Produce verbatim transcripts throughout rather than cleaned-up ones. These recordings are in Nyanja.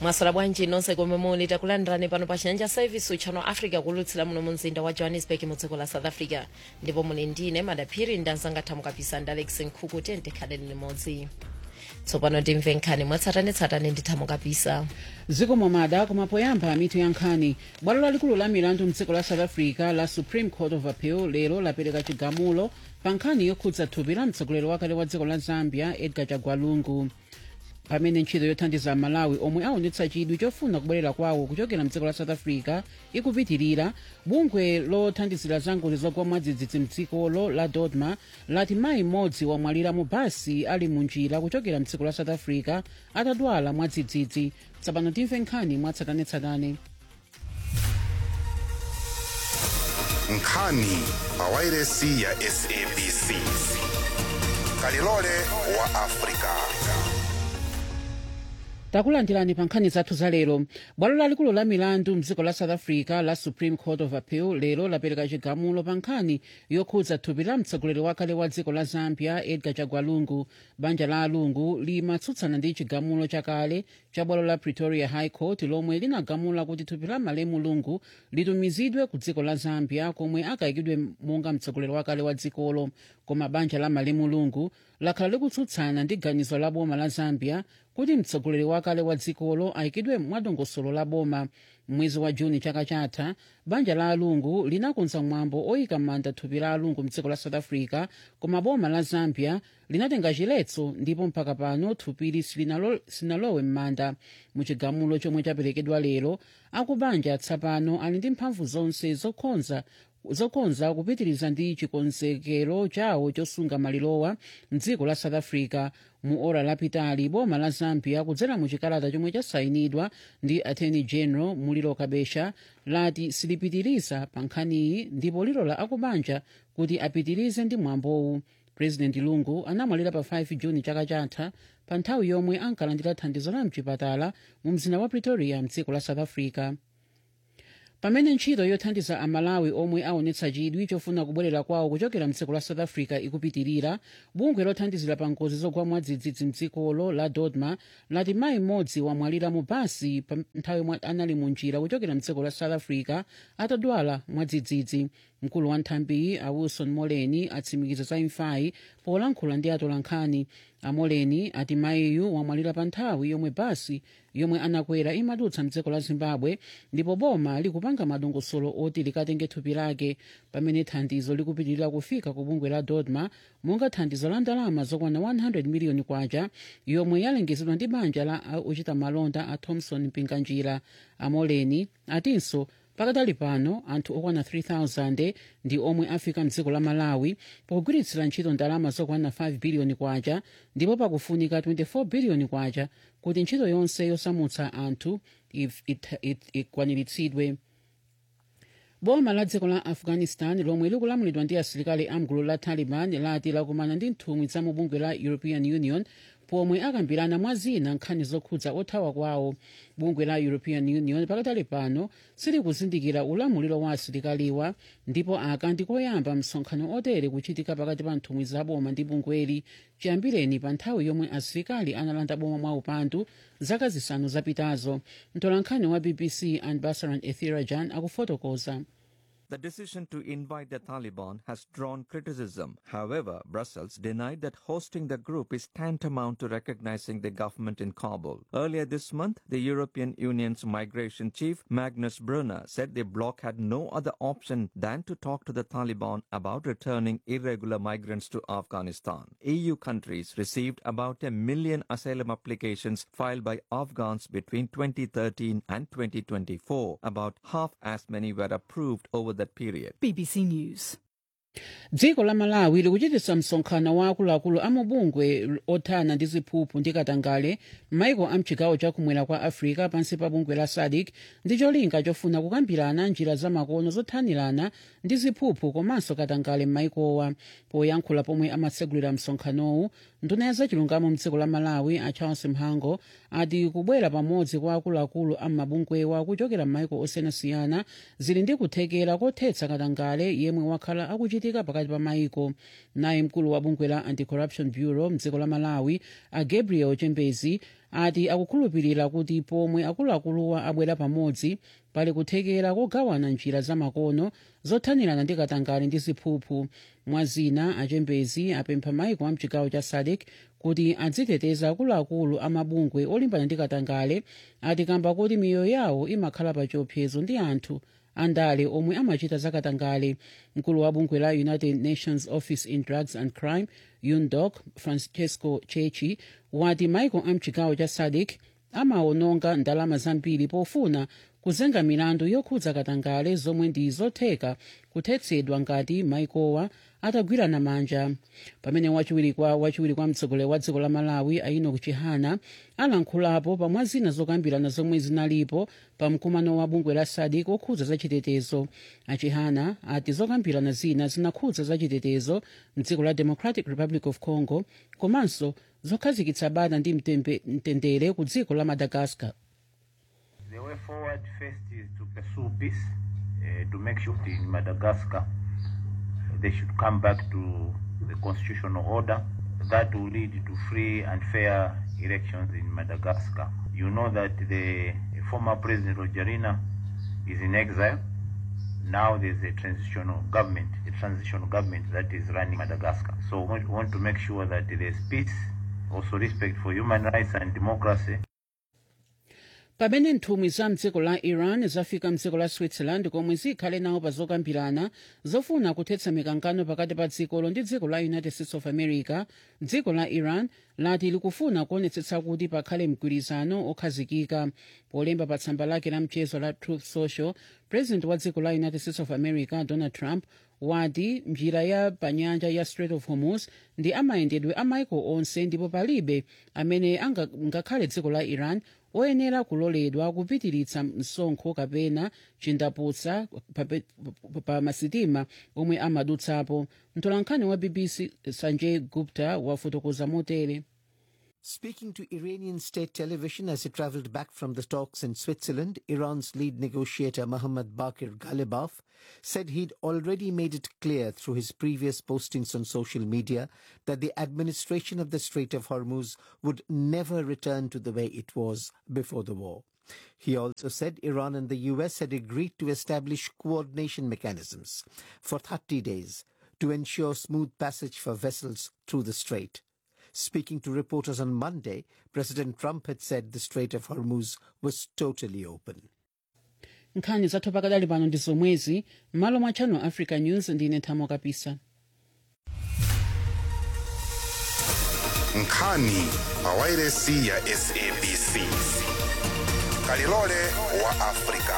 mwasala bwanji nonse komwe muli takulandirani pano pa Chanja Service Channel Africa kulutsira muno mumzinda wa Johannesburg mu dziko la South Africa, ndipo muli ndine madaphiri ndanzanga thamu kapisa ndi Alex Nkhuku tente khaleni limodzi. Tsopano timve nkhani mwatsatanetsatane ndi thamu kapisa. Ziko momada kumapoyamba mitu ya nkhani. Bwalo lalikulu la milandu mdziko la South Africa la Supreme Court of Appeal lero lapereka chigamulo pa nkhani yokhudza thupi la mtsogoleri wakale wa dziko la Zambia Edgar Chagwa Lungu. Pamene ntchito yothandiza Malawi omwe aonetsa chidwi chofuna kubwerera kwawo kuchokera mdziko la South Africa ikupitirira, bungwe lothandizira zangozi zogwa mwadzidzidzi mdzikolo la Dodma lati mayi mmodzi wamwalira mu basi ali munjira kuchokera mdziko la South Africa atadwala mwadzidzidzi. Tsopano timve nkhani mwatsatanetsatane. Nkhani pa wailesi ya S A B C. Kalilole wa Afrika. Takulandirani pa nkhani zathu za lero. Bwalo lalikulu la milandu mdziko la South Africa la Supreme Court of Appeal lero lapereka chigamulo pa nkhani yokhudza thupi la mtsogoleri wakale wa dziko la Zambia Edgar Chagwa Lungu. Banja la Lungu limatsutsana ndi chigamulo chakale cha bwalo la Pretoria High Court lomwe linagamula kuti thupi la malemu Lungu litumizidwe ku dziko la Zambia komwe akayikidwe monga mtsogoleri wakale wa dzikolo. Koma banja la malemu Lungu lakhala likutsutsana ndi ganizo la boma la Zambia kuti mtsogoleri wakale wa dzikolo ayikidwe mwadongosolo la boma. Mwezi wa Juni chaka chatha, banja la Lungu linakonza mwambo oyika manda thupi la Lungu mdziko la South Africa, koma boma la Zambia linatenga chiletso ndipo mpaka pano thupili sinalowe m'manda. Muchigamulo chomwe chaperekedwa lero, akubanja tsapano ali ndi mphamvu zonse zokhonza zokonza kupitiriza ndi chikonzekero chawo chosunga malilowa mdziko la South Africa. Mu ora lapitali boma la Zambia kudzera mu chikalata chomwe chasayinidwa ndi Attorney General Muliro Kabesha lati silipitiriza pa nkhaniyi ndipo lilola akubanja kuti apitirize ndi mwambowu. President Lungu anamwalira pa five Juni chaka chatha pa nthawi yomwe ankalandira thandizo la mchipatala mu mzinda wa Pretoria mdziko la South Africa. Pamene ntchito yothandiza Amalawi omwe aonetsa chidwi chofuna kubwerera kwawo kuchokera mdziko la South Africa ikupitirira, bungwe lothandizira pa ngozi zogwa mwadzidzidzi mdzikolo la Dodma lati mayi mmodzi wamwalira mu basi pa nthawi anali munjira kuchokera mdziko la South Africa atadwala mwadzidzidzi. Mkulu wa nthambi a Wilson Moleni atsimikiza za imfayi polankhula ndi atolankhani. Amoleni ati mayiyu wamwalira pa nthawi yomwe basi yomwe anakwera imadutsa mdziko la Zimbabwe ndipo boma likupanga madongosolo oti likatenge thupi lake. Pamene thandizo likupitirira kufika ku bungwe la Dodma monga thandizo la ndalama zokwana one hundred miliyoni kwacha yomwe yalengezedwa ndi banja la ochita malonda a Thompson Mpinganjira. Amoleni atinso pakadali pano anthu okwana three thousand ndi omwe afika mdziko la Malawi pogwiritsira ntchito ndalama zokwana five biliyoni kwacha ndipo pakufunika twenty-four biliyoni kwacha kuti ntchito yonse yosamutsa anthu ikwaniritsidwe. Boma la dziko la Afghanistan lomwe likulamulidwa ndi asilikali amgulu la Taliban lati lakumana ndi nthumwi za mu bungwe la European Union pomwe akambirana mwa zina nkhani zokhudza othawa kwawo. Bungwe la European Union pakatali pano silikuzindikira ulamuliro wa asilikaliwa ndipo aka ndikoyamba msonkhano otere kuchitika pakati pa nthumwi za boma ndi bungweli chiyambireni pa nthawi yomwe asilikali analanda boma mwa upandu zaka zisanu zapitazo. Mtolankhani wa B B C Anbarasan Ethirajan akufotokoza. The decision to invite the Taliban has drawn criticism. However, Brussels denied that hosting the group is tantamount to recognizing the government in Kabul. Earlier this month, the European Union's migration chief, Magnus Brunner, said the bloc had no other option than to talk to the Taliban about returning irregular migrants to Afghanistan. E U countries received about a million asylum applications filed by Afghans between twenty thirteen and twenty twenty-four. About half as many were approved over that period. B B C News. Dziko la Malawi likuchititsa msonkhano wa akuluakulu amubungwe othana ndi ziphuphu ndi katangale m'maiko a mchigawo chakumwera kwa Africa pansi pa bungwe la S A D C ndi cholinga chofuna kukambirana njira zamakono zothanirana ndi ziphuphu komanso katangale m'maikowa. Poyankhula pomwe amatsegulira msonkhanowu, nduna ya zachilungamo mdziko la Malawi a Charles Mhango ati kubwera pamodzi kwa akuluakulu am'mabungwewa kuchokera m'maiko osiyanasiyana zili ndi kuthekera kothetsa katangale yemwe wakhala akuchita zochitika pakati pa maiko. Naye mkulu wa bungwe la Anti-Corruption Bureau mdziko la Malawi a Gabriel Chembezi ati akukhulupirira kuti pomwe akuluakuluwa abwera pamodzi pali kuthekera kogawana njira zamakono zothanirana ndi katangale ndi ziphuphu. Mwazina achembezi apempha maiko a mchigawo cha SADC kuti adziteteza akuluakulu amabungwe olimbana ndi katangale ati kamba kuti miyoyo yawo imakhala pa chiopsezo ndi anthu andale omwe amachita zakatangale. Mkulu wa bungwe la United Nations Office in Drugs and Crime UNODC Francesco Chechi wati maiko a mchigawo cha SADC amaononga ndalama zambiri pofuna kuzenga milandu yokhudza katangale zomwe ndi zotheka kuthetsedwa ngati maikowa atagwirana manja. Pamene wachiwiri kwa wachiwiri kwa mtsogoleri wa dziko la Malawi Enoch Chihana alankhulapo pamwa zina zokambirana zomwe zinalipo pa mkumano wa bungwe la SADC okhudza zachitetezo. Achihana ati zokambirana zina zinakhudza zachitetezo mdziko la Democratic Republic of Congo komanso zokhazikitsa bata ndi mtendere ku dziko la Madagascar. The way forward first is to pursue peace, uh, to make sure that in Madagascar they should come back to the constitutional order that will lead to free and fair elections in Madagascar. You know that the former president Rajoelina is in exile. Now there's a transitional government, a transitional government that is running Madagascar. So we want to make sure that there's peace, also respect for human rights and democracy. Pamene nthumwi za mdziko la Iran zafika mdziko la Switzerland komwe zikhale nawo pa zokambirana zofuna kuthetsa mikangano pakati pa dzikolo ndi dziko la United States of America, dziko la Iran lati likufuna kuonetsetsa kuti pakhale mgwirizano okhazikika. Polemba pa tsamba lake la mchezo la Truth Social, president wa dziko la United States of America Donald Trump wati njira ya panyanja ya Strait of Hormuz ndi amayendedwe a maiko onse ndipo palibe amene angakhale dziko la Iran oyenera kuloledwa kupitiritsa msonkho kapena chindaputsa pa, pa, pa, pa masitima omwe amadutsapo. Mtolankhani wa B B C Sanjay Gupta wafotokoza motere. Speaking to Iranian state television as he travelled back from the talks in Switzerland, Iran's lead negotiator Mohammad Bakir Ghalibaf said he'd already made it clear through his previous postings on social media that the administration of the Strait of Hormuz would never return to the way it was before the war. He also said Iran and the U S had agreed to establish coordination mechanisms for thirty days to ensure smooth passage for vessels through the strait. Speaking to reporters on Monday, President Trump had said the Strait of Hormuz was totally open. Nkhani zathu pakadali pano ndi zomwezi m'malo mwa Channel Africa News ndine Thamo Kapisa. Nkhani pawairesi ya S A B C. Kalilole wa Afrika.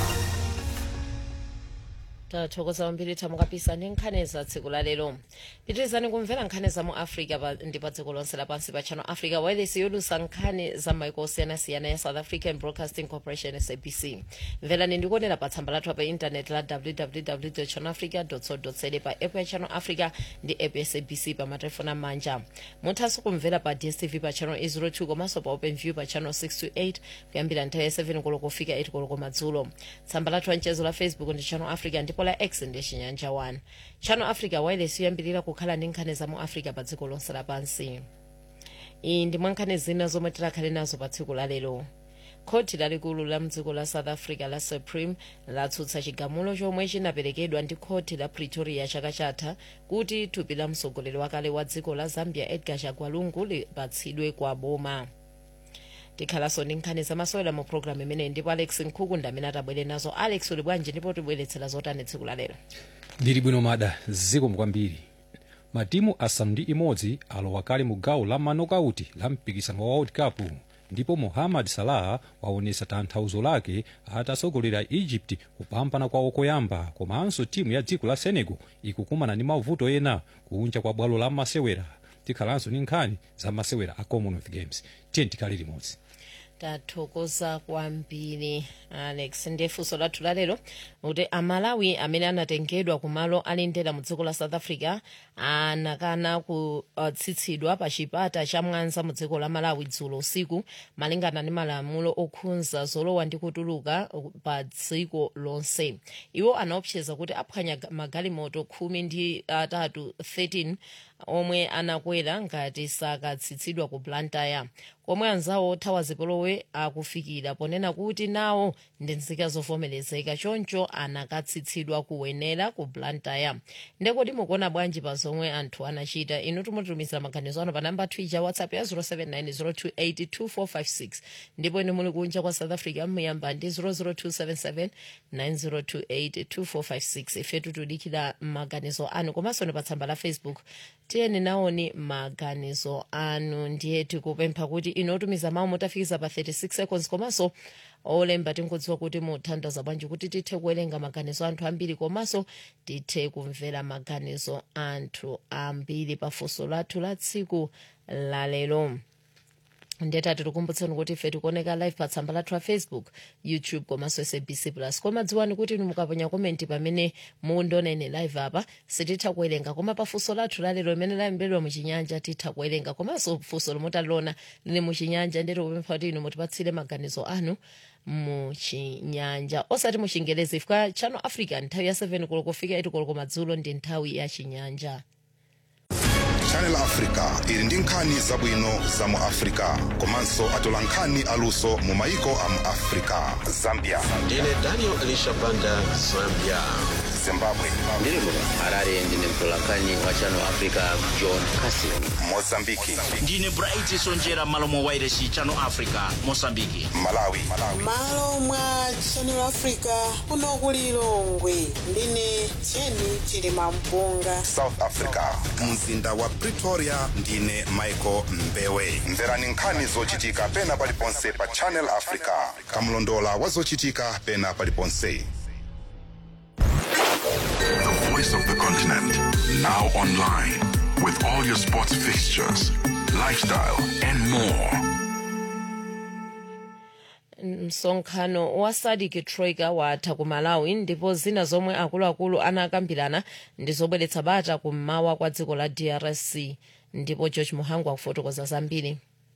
tathokoza kwambiri Thamo Kapisa ndi nkhani za tsiku la lero. Pitirizani kumvera nkhani za mu Africa pa ndi pa dziko lonse lapansi pa Channel Africa wireless yolusa nkhani za maiko osiyanasiyana ya South African Broadcasting Corporation S A B C. Mverani ndikuonera pa tsamba lathu pa internet la w w w dot channel africa dot co dot za pa app ya Channel Africa ndi app ya S A B C pa matelefoni amanja. Muthanso kumvera pa D S T V pa channel eight oh two komanso pa OpenView pa channel six two eight kuyambira nthawi ya seven koloko kufika eight koloko madzulo. Tsamba lathu la mchezo la Facebook ndi Channel Africa ndipo la X ndi Chinyanja one. Channel Africa wireless yoyambirira kukhala ndi nkhani za mu Africa pa dziko lonse lapansi. Iyi ndi mwankhani zina zomwe tikhale nazo pa tsiku la lero. Khoti lalikulu la mdziko la South Africa la Supreme latsutsa chigamulo chomwe chinaperekedwa ndi khoti la Pretoria chaka chatha kuti thupi la mtsogoleri wakale wa dziko la Zambia Edgar Chagwa Lungu lipatsidwe kwa boma. Tikhalanso ndi nkhani zamasewera mu programu imene ndipo Alex Nkhuku ndi amene atabwere nazo. Alex uli bwanji ndipo tibweretsera zotani tsiku la lero? Ndili bwino mada zikomo kwambiri. Matimu asanu ndi imodzi alowa kale mu gawo la manokauti la mpikisano wa World Cup ndipo Mohamed Salah waonesa tanthauzo lake atasogolera Egypt kupambana kwawo koyamba, komanso timu ya dziko la Senegal ikukumana ndi mavuto ena kunja kwa bwalo la masewera. Tikhalanso ndi nkhani za masewera a Commonwealth Games. Tiye tikhale limodzi. tathokoza kwambiri Alex. Ndiye funso lathu lalero kuti amalawi amene anatengedwa kumalo alindera mu dziko la South Africa anakana kutsitsidwa pa chipata cha Mwanza mu dziko la Malawi dzulo usiku malingana ndi malamulo okhudza zolowa ndi kutuluka pa dziko lonse. Iwo anaopseza kuti aphwanya magalimoto khumi ndi atatu thirteen omwe anakwera ngati sakatsitsidwa ku Blantyre, komwe anzawo othawa zipolowe akufikira ponena kuti nawo ndi nzika zovomerezeka choncho anakatsitsidwa kuwenera ku Blantyre. Ndekoti mukuona bwanji pa zomwe anthu anachita? Inu tumutumizira maganizo ano pa namba Twitter WhatsApp ya zero seven nine zero two eight two four five six ndipo inu muli kunja kwa South Africa muyamba ndi zero zero two seven seven nine zero two eight two four five six. Ifetu tudikira maganizo anu komanso ni pa tsamba la Facebook tiyeni naoni maganizo anu. Ndiye tikupempha kuti inu otumiza mawu mutafikiza pa thirty six seconds komanso olemba tinkudziwa kuti muthandaza bwanji kuti tithe kuwerenga maganizo anthu ambiri komanso tithe kumvera maganizo anthu ambiri pa funso lathu la tsiku la lero. Ndiye tati tikumbutseni kuti ife tikuoneka live pa tsamba lathu la Facebook, YouTube komanso S A B C plus. Koma dziwani kuti inu mukaponya komenti pamene mundiona ine live apa sititha kuwerenga, koma pa funso lathu lalero limene layembedwa muchinyanja titha kuwerenga. Komanso funso lomutaliona lili muchinyanja ndiye tikupempha kuti inu mutipatsire maganizo anu muchinyanja osati muchingelezi. Ifika Channel Africa nthawi ya seven koloko kufika eight koloko madzulo ndi nthawi ya chinyanja. Channel Africa ili ndi nkhani zabwino za mu Africa komanso atola nkhani aluso mu maiko a mu Africa. Zambia ndine Daniel Elisha Banda, Zambia. Zimbabwe ndiri muno Harare ndine mtolankhani wa Channel Africa John Cassidy. Mozambiki ndine Bright Sonjera Malomo Wairesi Channel Africa Mozambiki. Malawi malo mwa Channel Africa kuno kuli Longwe ndine Jeni Chilima Mpunga. South Africa mzinda wa Pretoria ndine Michael Mbewe. Mverani nkhani zochitika pena paliponse pa Channel Africa, kamlondola wa zochitika pena paliponse. The voice of the continent, now online, with all your sports fixtures, lifestyle, and more. Msonkhano wa Sadc Troika watha ku Malawi ndipo zina zomwe akuluakulu anakambirana ndi zobweretsa bata kummawa kwa dziko la D R C, ndipo George Muhangu akufotokoza zambiri.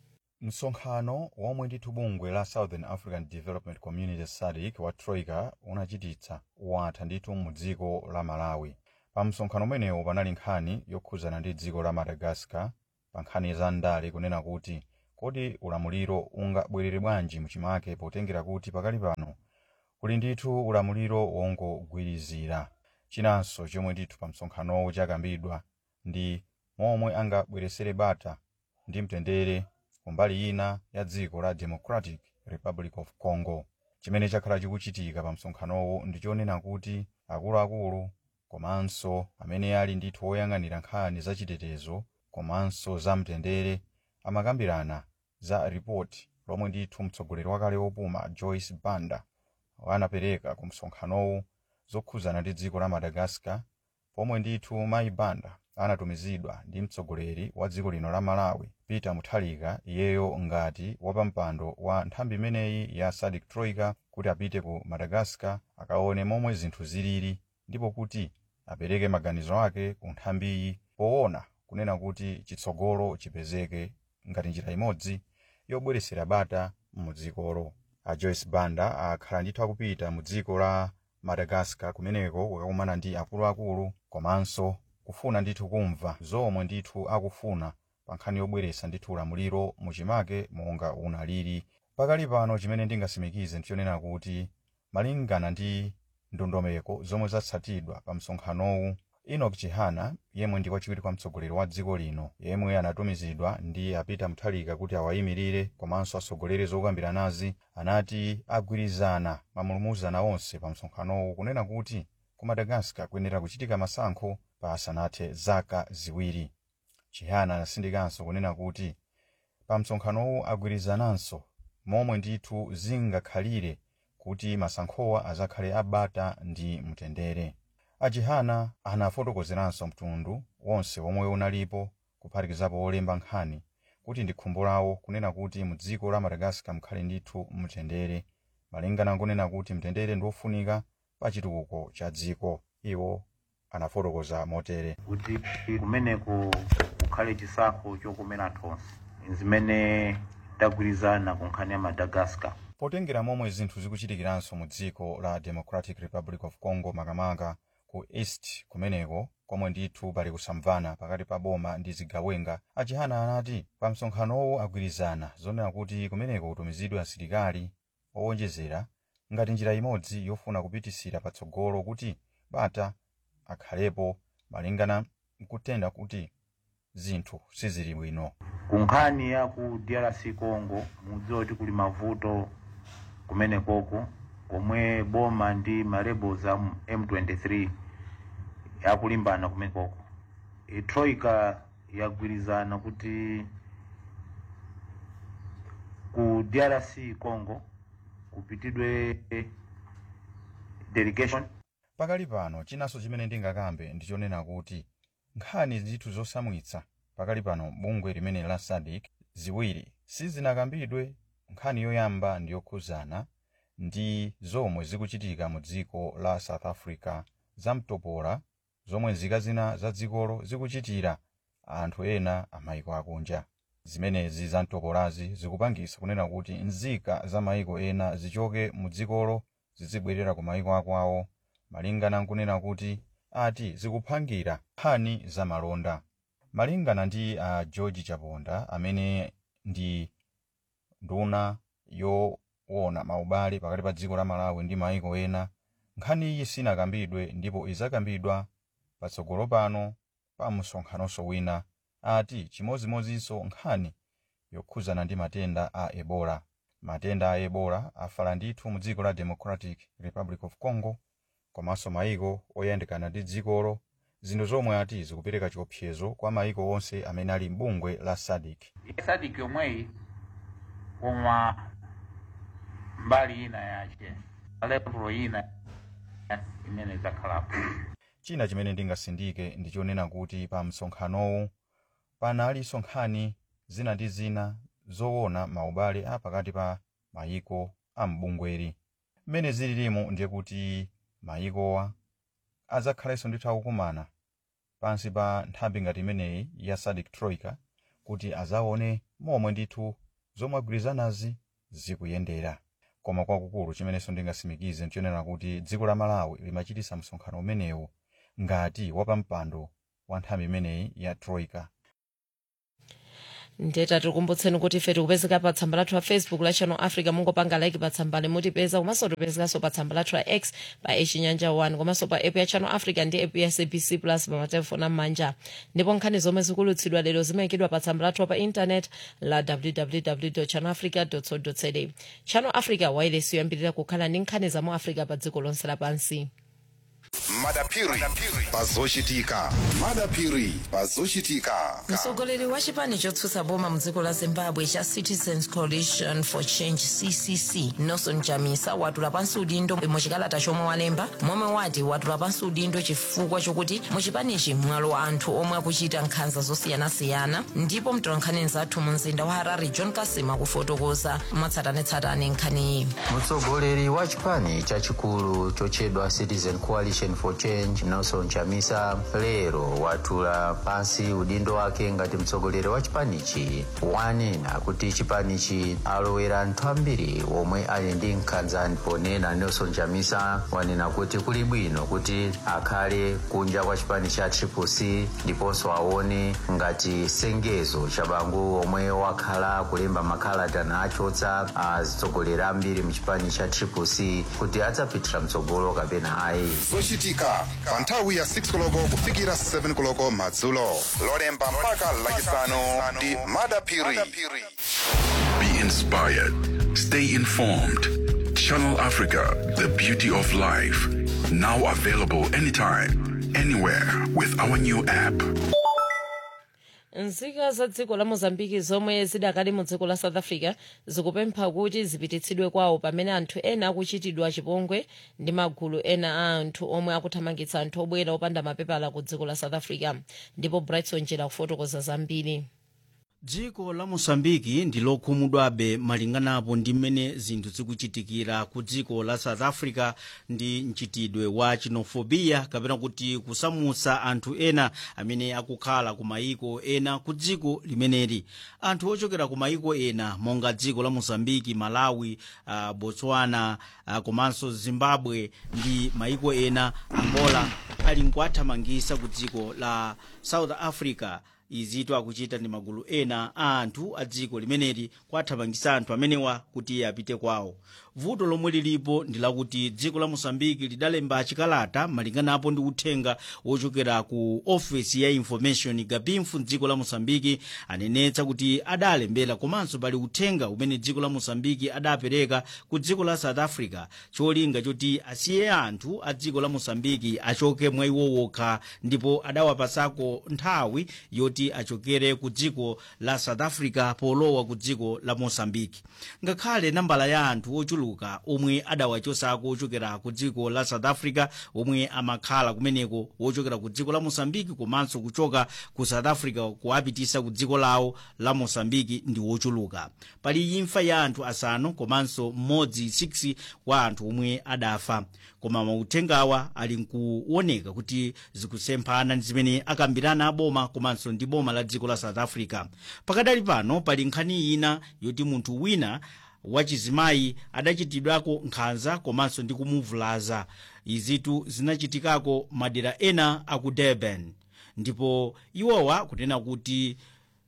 Msonkhano womwe ndithu bungwe la Southern African Development Community Sadc wa Troika unachititsa watha ndithu mu dziko la Malawi. Pa msonkhano umenewo panali nkhani yokhuzana ndi dziko la Madagascar pa nkhani za ndale kunena kuti kodi ulamuliro ungabwerere bwanji muchimake potengera kuti pakali pano kuli ndithu ulamuliro wongogwirizira. Chinanso chomwe ndithu pa msonkhanowo chakambidwa ndi momwe angabweresere bata ndi mtendere kumbali ina ya dziko la Democratic Republic of Congo. Chimene chakhala chikuchitika pa msonkhanowo ndichonena kuti akuluakulu komanso amene ali ndithu oyang'anira nkhani za chitetezo komanso za mtendere amakambirana za ripoti lomwe ndithu mtsogoleri wakale wopuma Joyce Banda anapereka ku msonkhanowo zokhuzana ndi dziko la Madagascar, pomwe ndithu mayi Banda anatumizidwa ndi mtsogoleri wa dziko lino la Malawi Peter Mutharika, iyeyo ngati wapampando wa nthambi imeneyi ya Sadc Troika, kuti apite ku Madagascar akaone momwe zinthu zilili ndipo kuti apereke maganizo ake ku nthambiyi poona kunena kuti chitsogolo chipezeke ngati njira imodzi yobweresera bata mu dzikolo. A Joyce Banda akhala ndithu akupita mu dziko la Madagascar kumeneko kukakumana ndi akuluakulu komanso kufuna ndithu kumva zomwe ndithu akufuna pa nkhani yobweresa ndithu ulamuliro muchimake monga unaliri. Pakali pano chimene ndingasimikize ndichonena kuti malingana ndi ndondomeko zomwe zatsatidwa pa msonkhanowu, Enoch Chihana yemwe ndi wachiwiri kwa mtsogoleri wa dziko lino yemwe anatumizidwa ndi Peter Mutharika kuti awayimirire komanso asogolere zokambiranazi, anati agwirizana mamulumuzana onse pa msonkhanowu kunena kuti ku Madagascar kuyenera kuchitika masankho pa asanathe zaka ziwiri. Chihana anasindikanso kunena kuti pa msonkhanowu agwirizananso momwe ndithu zingakhalire kuti masankhowa azakhale abata ndi mtendere. Achihana anafotokozeranso mtundu wonse womwe unalipo kuphatikizapo olemba nkhani kuti ndi khumbo lawo kunena kuti mu dziko la Madagascar mukhale ndithu mtendere, malingana nkunena kuti mtendere ndiofunika pa chitukuko cha dziko. Iwo anafotokoza motere kuti kumeneko kukhale chisankho chokomera tonse zimene tagwirizana ku nkhani ya Madagascar. Potengera momwe zinthu zikuchitikiranso mu dziko la Democratic Republic of Congo, makamaka ku East kumeneko komwe ndithu pali kusamvana pakati pa boma ndi zigawenga, achihana anati pa msonkhanowo agwirizana zonena kuti kumeneko kutumizidwe asilikali owonjezera ngati njira imodzi yofuna kupitisira patsogolo kuti bata akhalepo, malingana nkutenda kuti zinthu sizili bwino. Ku nkhani ya ku D R C Congo mudziwa kuti kuli mavuto kumenekoko komwe boma ndi marebels za M twenty-three yakulimbana kumenekoko. E Troika yagwirizana kuti ku D R C Congo kupitidwe delegation. Pakali pano chinanso chimene ndingakambe ndichonena kuti nkhani zithu zosamwitsa pakali pano bungwe limene la S A D C ziwiri sizinakambidwe. Nkhani yoyamba ndiyokhuzana ndi zomwe zikuchitika mu dziko la South Africa zamtopola zomwe nzika zina za dzikolo zikuchitira anthu ena amayiko akunja. Zimenezi zamtopolazi zikupangisa kunena kuti nzika za mayiko ena zichoke mu dzikolo zizibwerera ku mayiko akwawo, malingana nkunena kuti ati zikuphangira nkhani za malonda. Malingana ndi uh, George Chaponda amene ndi nduna yoona maubale pakati pa dziko la Malawi ndi mayiko ena, nkhani iyi sinakambidwe ndipo izakambidwa patsogolo pano pa msonkhanonso wina. Ati chimozimozinso nkhani yokhuzana ndi matenda a Ebola. Matenda a Ebola afala ndithu mu dziko la Democratic Republic of Congo komanso mayiko oyandikana ndi dzikolo, zinthu zomwe ati zikupereka chiopsezo kwa mayiko onse amene ali mbungwe la S A D C. S A D C yomweyi koma mbali ina yache alepo ina imene zakhalapo. China chimene ndingasindike ndichonena kuti pa msonkhanowu panali nkhani zina ndi zina zoona maubale a pakati pa mayiko a mbungweri. Mmene zililimu ndiye kuti mayikowa azakhalenso ndithu akukumana pansi pa nthambi ngati imeneyi ya S A D C Troika kuti azaone momwe ndithu zomwe agwirizanazi zikuyendera. Koma kwakukulu chimenenso ndingasimikize ndichonena kuti dziko la Malawi limachitisa msonkhano umenewu ngati wapampando wa nthambi imeneyi ya Troika. Ndeta tikumbutseni kuti ife tikupezeka pa tsamba lathu la Facebook la Channel Africa, mungopanga like pa tsamba limutipeza, komanso tipezekanso pa tsamba lathu la X pa Chinyanja one, komanso pa app ya Channel Africa ndi app ya S A B C Plus pa matelefoni am'manja. Ndipo nkhani zomwe zikulutsidwa lero zimayikidwa pa tsamba lathu pa internet la w w w dot channel africa dot co dot za. Channel Africa wireless yoyambirira kukhala ndi nkhani za mu Africa pa dziko lonse lapansi. Madapiri pazochitika. Madapiri pazochitika. Mtsogoleri wa chipani chotsutsa boma mdziko la Zimbabwe cha Citizens Coalition for Change C C C Nelson Chamisa watula pansi udindo muchikalata chomwe walemba, momwe wati watula pansi udindo chifukwa chokuti muchipanichi mwalo anthu omwe akuchita nkhanza zosiyanasiyana. Ndipo mtolankhani zathu mu mzinda wa Harare John Kasima kufotokoza mwatsatanetsatane nkhaniyi. Mtsogoleri wa chipani chachikulu chochedwa Citizen Coalition for Change Nelson Chamisa lero watula pansi udindo wake ngati mtsogoleri wa chipanichi. Wanena kuti chipanichi alowera anthu ambiri omwe ali ndi nkhanza. Ponena Nelson Chamisa wanena kuti kuli bwino kuti akhale kunja kwa chipani cha Triple C ndiponso aone ngati sengezo cha bangu omwe wakhala kulemba makalata nachotsa atsogoleri ambiri mu chipani cha Triple C kuti adzapitira mtsogolo kapena ayi. Zochitika pa nthawi ya six koloko kufikira seven koloko madzulo. Lolemba mpaka lachisanu ndi Madapiri. Be inspired. Stay informed. Channel Africa, the beauty of life. Now available anytime, anywhere with our new app. Nzika za dziko la Mozambique zomwe zidakali mu dziko la South Africa zikupempha kuti zipititsidwe kwawo pamene anthu ena akuchitidwa chipongwe ndi magulu ena a anthu omwe akuthamangitsa anthu obwera opanda mapepala ku dziko la South Africa. Ndipo Brighton Jela kufotokoza zambiri. dziko la mosambiki ndi lokhumudwabe malinganapo ndi mmene zinthu zikuchitikira ku dziko la south africa ndi mchitidwe wa xenophobia kapena kuti kusamutsa anthu ena amene akukhala ku mayiko ena ku dziko limeneli. Anthu ochokera ku mayiko ena monga dziko la mosambiki, malawi, uh, botswana, uh, komanso zimbabwe ndi mayiko ena, angola, ali nkuathamangisa ku dziko la south africa. Izitu akuchita ndi magulu ena a anthu a dziko limeneli kuathamangisa anthu amenewa kuti apite kwawo. Vuto lomwe lilipo ndi lakuti dziko la mosambiki lidalemba chikalata malinganapo ndi uthenga wochokera ku office ya information gabinfu dziko la mosambiki, anenetsa kuti adalembera komanso pali uthenga umene dziko la mosambiki adapereka ku dziko la south africa cholinga choti asiye anthu a dziko la mosambiki achoke mwa iwo wokha, ndipo adawapasako nthawi yoti achokere ku dziko la south africa polowa ku dziko la mosambiki. Ngakhale nambala ya anthu ochuluka omwe adawachosako ochokera ku dziko la south africa omwe amakhala kumeneko wochokera ku dziko la mosambiki komanso kuchoka ku south africa kuapitisa ku dziko lawo la mosambiki ndi wochuluka. Pali imfa ya anthu asanu komanso mmodzi six wa anthu omwe adafa, koma mauthengawa ali nkuoneka kuti zikusemphana ndi zimene akambirana aboma komanso ndi boma la dziko la south africa. Pakadali pano pali nkhani ina yoti munthu wina wachizimayi adachitidwako nkhanza komanso ndi kumuvulaza. Izitu zinachitikako madera ena aku Durban, ndipo iwowa kunena kuti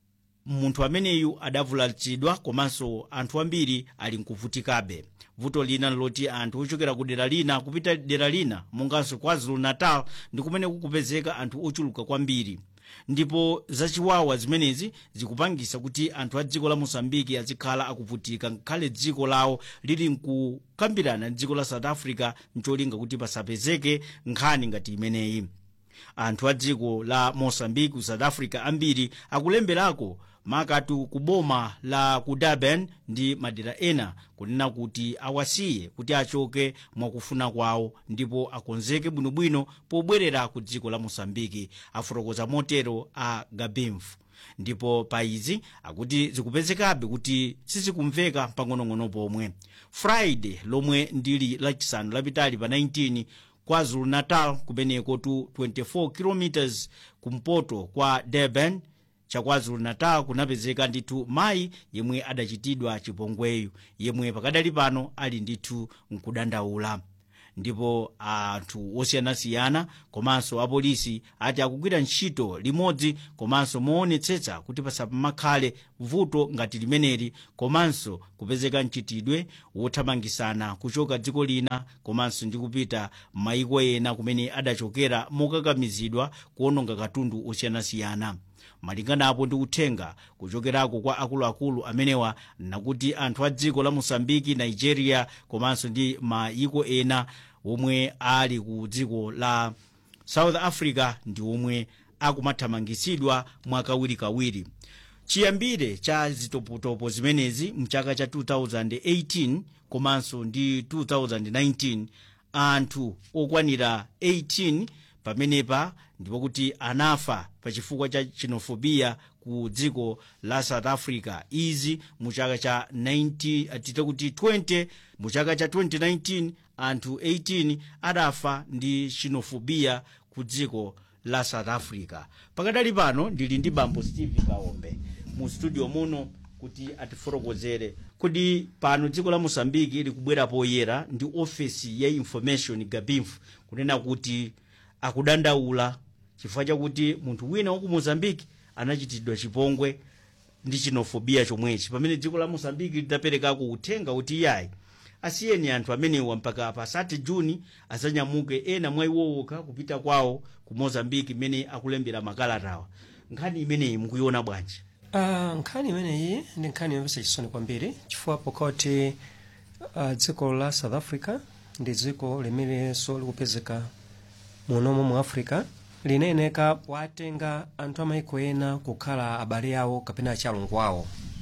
munthu ameneyu adavulazidwa komanso anthu ambiri ali nkuvutikabe. Vuto lina loti anthu ochokera ku dera lina kupita dera lina monganso KwaZulu Natal ndi kumene kukupezeka anthu ochuluka kwambiri, ndipo zachiwawa zimenezi zikupangisa kuti anthu a dziko la mosambiki azikhala akuvutika ngakhale dziko lawo lili nkukambirana dziko la south africa ncholinga kuti pasapezeke nkhani ngati imeneyi. Anthu a dziko la mosambiki ku south africa ambiri akulemberako makatu kuboma la ku Durban ndi madera ena kunena kuti awasiye kuti achoke mwakufuna kwawo ndipo akonzeke bwinobwino pobwerera ku dziko la mosambiki, afotokoza motero a gabinfu. Ndipo paizi akuti zikupezekabe kuti sizikumveka pang'onong'ono pomwe. Friday lomwe ndili lachisanu lapitali pa nineteen KwaZulu Natal kumeneko tu twenty-four kilometers kumpoto kwa Durban cha KwaZulu Natal kunapezeka ndithu mayi yemwe adachitidwa chipongweyu, yemwe pakadali pano ali ndithu nkudandaula. Ndipo anthu osiyanasiyana komanso apolisi ati akugwira ntchito limodzi komanso moonetsetsa kuti pasamakhale vuto ngati limeneli, komanso kupezeka mchitidwe wothamangisana kuchoka dziko lina komanso ndi kupita mayiko ena kumene adachokera mokakamizidwa kuononga katundu osiyanasiyana. Malinganapo ndi uthenga kuchokerako kwa akuluakulu amenewa nakuti anthu a dziko la mosambiki, nigeria komanso ndi mayiko ena omwe ali ku dziko la south africa ndi omwe akumathamangisidwa mwakawirikawiri. Chiyambire cha zitopotopo zimenezi mchaka cha two thousand eighteen komanso ndi two thousand nineteen anthu okwanira eighteen pamenepa ndipo kuti anafa pachifukwa cha xenophobia ku dziko la south africa. Izi muchaka cha ninety atita kuti twenty muchaka cha twenty nineteen anthu eighteen adafa ndi xenophobia ku dziko la south africa. Pakadali pano ndili ndi bambo Steve Kaombe mu studio muno kuti atifotokozere kuti pano dziko la mosambiki likubwera poyera ndi office ya information gabinfu kunena kuti akudandaula chifukwa chakuti munthu wina wa ku mozambiki anachitidwa chipongwe ndi xenophobia chomwechi, pamene dziko la mosambiki lidaperekako uthenga kuti yayi asiyeni anthu amenewa mpaka pa thirty June azanyamuke ena mwa iwowoka kupita kwawo ku mozambiki imene akulembera makalatawa. Nkhani imeneyi mukuiona bwanji? Uh, nkhani imeneyi ndi nkhani yomvetsa chisoni kwambiri chifukwa pokoti uh, dziko la South Africa ndi dziko limenenso likupezeka munomo mu Africa lineneka kuatenga anthu amayiko ena kukhala abale yawo kapena achalungu awo.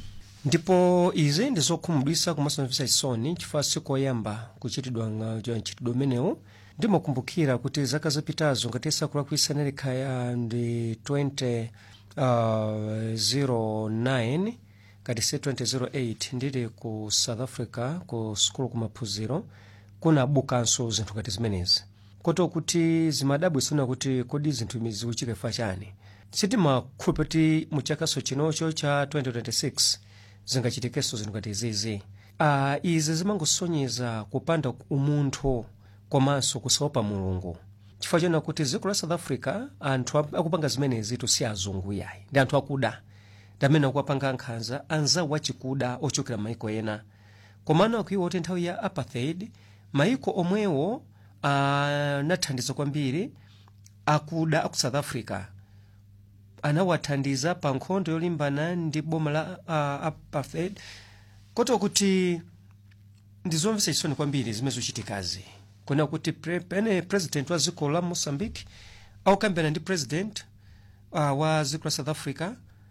Ndipo izi ndizokhumudwitsa komanso zomvetsa chisoni chifukwa sikoyamba kuchitidwa mchitidwe umenewu. Ndimakumbukira kuti zaka zapitazo ngati sakulakwitsa nelekha ndi twenty uh, zero nine ngati C twenty zero eight ndili ku South Africa ku skulu kumaphunziro kunabukanso zinthu ngati zimenezi koto kuti zimadabwisana kuti kodi zinthu izi zikuchitika chifukwa chani. Sitimakhulupirira kuti mu chakaso chinocho cha twenty twenty-six zingachitikenso zinthu ngati izizi. Uh, izi zimangosonyeza kupanda umunthu komanso kusaopa mulungu chifukwa chena kuti dziko la South Africa anthu akupanga zimenezi si azungu yayi ndi anthu akuda ndamene akupanga nkhanza anzawo wachikuda ochokera maiko ena komano akuiwa kuti nthawi ya apartheid maiko omwewo anathandiza uh, kwambiri akuda aku South Africa anawathandiza pa nkhondo yolimbana ndi boma la uh, apartheid koto kuti ndizomvetsa chisoni kwambiri zimene zikuchitikazi kuna kuti pre, pene president wa dziko la Mozambique aukambirana ndi president uh, wa dziko la South Africa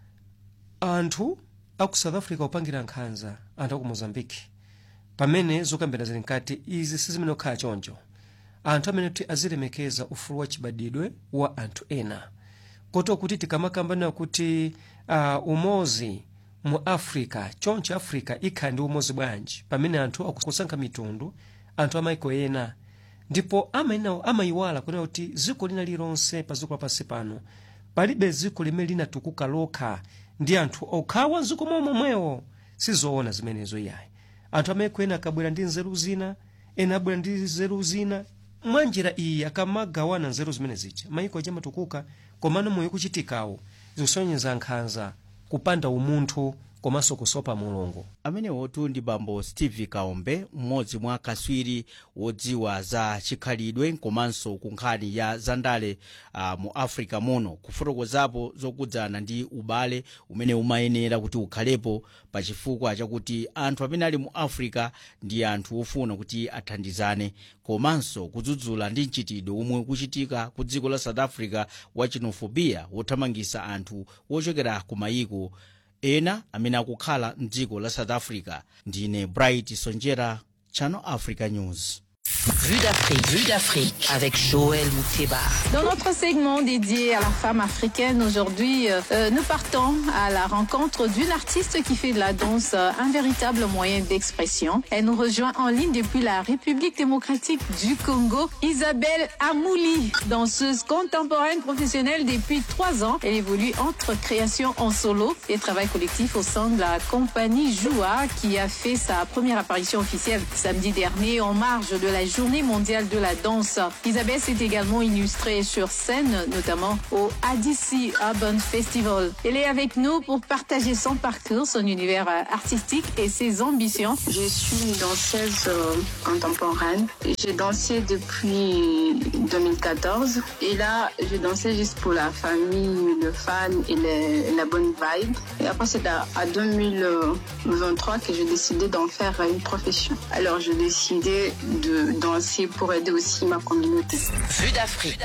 anthu aku South Africa upangira nkhanza anthu aku Mozambique pamene zokambirana zili nkati izi sizimene okhala choncho anthu amene kuti azilemekeza ufulu wa chibadidwe wa anthu ena koto kuti tikamakambana kuti uh, umozi mu Africa choncho Africa ikhala ndi umozi bwanji pamene anthu akusankha mitundu anthu amaiko ena ndipo amainawo amayiwala kuna kuti dziko lina lilonse pa dziko lapansi pano palibe dziko limene linatukuka lokha ndi anthu okhawa dziko momwewo sizoona zimenezo yayi anthu amaiko ena akabwera ndi nzeru zina ena abwera ndi nzeru zina mwanjira iyi akamagawana nzeru zimene zija maiko aja matukuka komano moyo kuchitikawo zikusonyeza nkhanza kupanda umunthu komanso kusopa mulungu. Amene wotu ndi bambo Steve Kaombe mmodzi mwa kaswiri wodziwa za chikhalidwe komanso kunkhani ya zandale uh, mu Africa muno kufotokozapo zokudzana ndi ubale umene umayenera kuti ukhalepo pa chifukwa chakuti anthu amene ali mu Africa ndi anthu ofuna kuti athandizane komanso kudzudzula ndi mchitidwe umwe kuchitika ku dziko la South Africa wa xenophobia wothamangisa anthu wochokera ku mayiko ena amene akukhala mdziko la South Africa. Ndine Bright Sonjera, Channel Africa News. Vue d'Afrique, Vue d'Afrique avec Joël Mouteba. Dans notre segment dédié à la femme africaine, aujourd'hui, euh, nous partons à la rencontre d'une artiste qui fait de la danse euh, un véritable moyen d'expression. Elle nous rejoint en ligne depuis la République démocratique du Congo, Isabelle Amouli, danseuse contemporaine professionnelle depuis trois ans. Elle évolue entre création en solo et travail collectif au sein de la compagnie Joua, qui a fait sa première apparition officielle samedi dernier en marge de la Journée mondiale de la danse. Isabelle s'est également illustrée sur scène, notamment au A D C Urban Festival. Elle est avec nous pour partager son parcours, son univers artistique et ses ambitions. Je suis une danseuse euh, contemporaine. J'ai dansé depuis deux mille quatorze et là, je dansais juste pour la famille, le fan et le, la bonne vibe. Et après, c'est à, à deux mille vingt-trois que j'ai décidé d'en faire une profession. Alors, j'ai décidé de danser pour aider aussi ma communauté. Vue d'Afrique,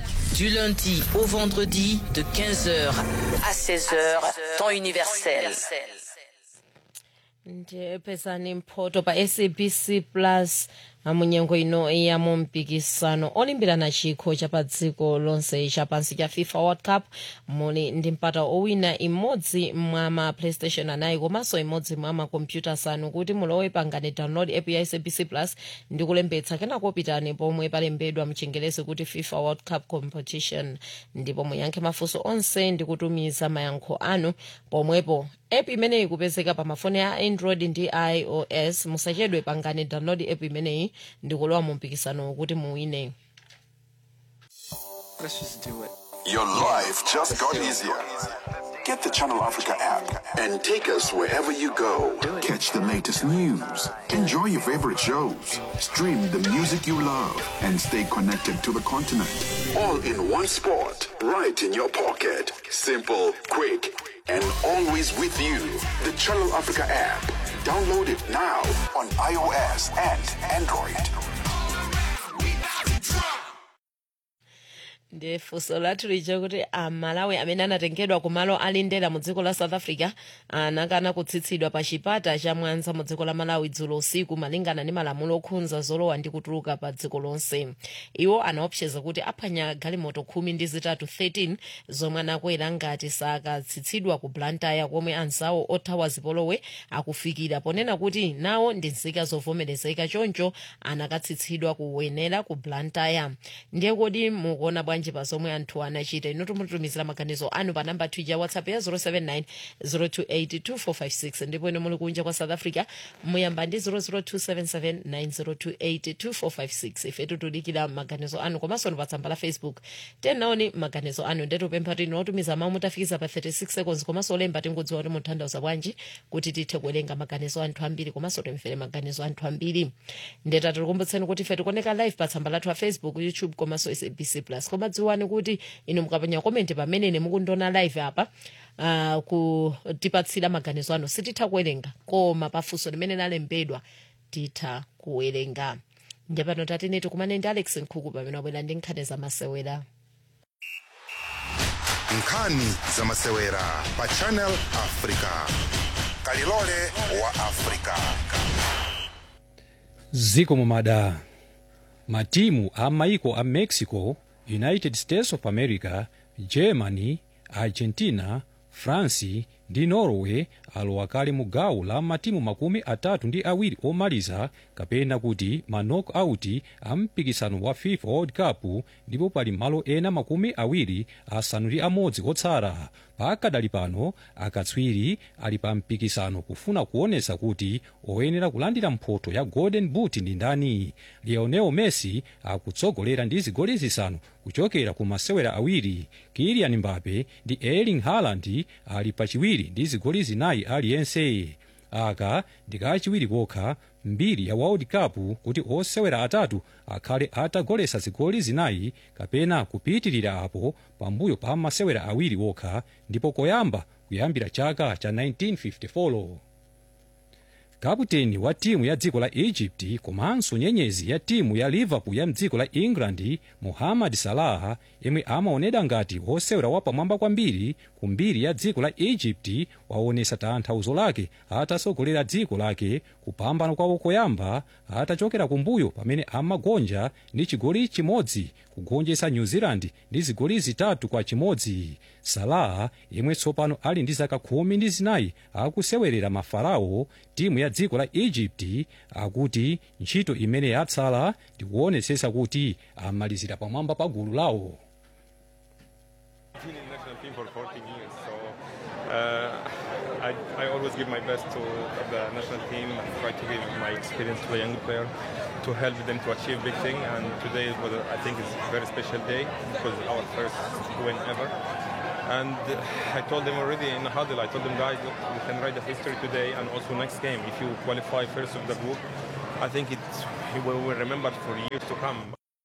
du lundi au vendredi de quinze heures à seize heures, temps universel. Nje pesani mphoto pa S A B C Plus munyengo ino ya mumpikisano olimbirana chikho cha pa dziko lonse cha pansi cha FIFA World Cup muli ndi mpata owina imodzi mwa ma PlayStation anayi komanso imodzi mwa ma computer asanu kuti mulowe pangane download app ya S A B C Plus ndi kulembetsa kenako pitani pomwe palembedwa mchingelezi kuti FIFA World Cup Competition ndipo muyankhe mafunso onse ndi kutumiza mayankho anu pomwepo. App imeneyi ikupezeka pa mafoni ya Android ndi iOS. Musachedwe pangane download app imeneyi ndi kulowa mu mpikisano kuti muwine. Let's just do it. Your life just got easier. Get the Channel Africa app and take us wherever you go. Catch the latest news, enjoy your favorite shows, stream the music you love, and stay connected to the continent. All in one spot, right in your pocket. Simple, quick, and always with you. The Channel Africa app. Download it now on iOS and Android. ndi funso lathu lija kuti amalawi amene anatengedwa kumalo alindera mu dziko la south africa anakana kutsitsidwa pa chipata cha mwanza mu dziko la malawi dzulo usiku malingana ndi malamulo okhudza zolowa ndi kutuluka pa dziko lonse. Iwo anaopseza kuti aphwanya galimoto khumi ndi zitatu thirteen zomwe anakwera ngati sakatsitsidwa ku Blantyre komwe anzawo othawa zipolowe akufikira, ponena kuti nawo ndi nzika zovomerezeka choncho anakatsitsidwa kuyenera ku Blantyre. Ndiye kodi mukuona bwanji pa zomwe anthu anachita? Inu tumutumizira maganizo anu pa namba ya WhatsApp ya zero seven nine zero two eight two four five six ndipo inu muli kunja kwa South Africa muyamba ndi zero zero two seven seven nine zero two eight two four five six. Ife tutudikira maganizo anu komanso pa tsamba la Facebook tenaoni maganizo anu ndetu pempha tino otumiza mawu mutafikiza pa thirty six seconds komanso olemba tingodziwa kuti mutanthauza bwanji kuti tithe kuwerenga maganizo anthu ambiri komanso timvere maganizo anthu ambiri. Ndeta tikukumbutseni kuti ife tikuoneka live pa tsamba lathu la Facebook, YouTube komanso S A B C plus. Koma dziwani kuti inu mukapanya comment pamene ne mukundiona live apa uh, kutipatsira maganizo anu sititha kuwerenga koma pafunso limene lalembedwa titha kuwerenga. Ndepano tatene tikumane ndi Alex Nkhuku pamene wabwera ndi nkhani za masewera. Nkhani za masewera pa Channel Africa. Kalilole wa Africa. Ziko mumada. Matimu a maiko a Mexico, United States of America, Germany, Argentina, France ndi Norway alowa kale mu gawo la matimu makumi atatu ndi awiri omaliza kapena kuti ma knockout a mpikisano wa FIFA World Cup, ndipo pali malo ena makumi awiri asanu ndi amodzi otsala. Pakadali pano akatswiri ali pa mpikisano kufuna kuonesa kuti oyenera kulandira mphoto ya Golden Boot ndi ndani. Lionel Messi akutsogolera ndi zigoli zisanu kuchokera ku masewera awiri. Kylian Mbappe ndi Erling Haaland ali pachiwiri ndi zigoli zinayi aliyense. Aka ndikachiwiri kokha mbiri ya World Cup kuti osewera atatu akhale atagolesa zigoli zinayi kapena kupitirira apo pambuyo pa masewera awiri wokha, ndipo koyamba kuyambira chaka cha nineteen fifty-four. Kaputeni wa timu ya dziko la Egypt komanso nyenyezi ya timu ya Liverpool ya mdziko la England Mohamed Salah, yemwe amaonedwa ngati wosewera wapamwamba kwambiri kumbiri ya dziko la Egypt, waonesa tanthauzo lake atasogolera dziko lake kupambana kwawo koyamba atachokera kumbuyo pamene amagonja ndi chigoli chimodzi kugonjetsa New Zealand ndi zigoli zitatu kwa chimodzi. Salah, yemwe tsopano ali ndi zaka khumi ndi zinayi akusewerera mafarao timu ya dziko la Egypt, akuti ntchito imene yatsala ndikuonetsetsa kuti amalizira pamwamba pa gulu lawo. Been in national team for fourteen years, so uh, I, I always give my best to the national team and try to give my experience to a young player to help them to achieve big thing. And today was, I think, is a very special day because our first win ever. And uh, I told them already in the huddle, I told them, guys, look, we can write the history today and also next game. If you qualify first of the group, I think it will be remembered for years to come.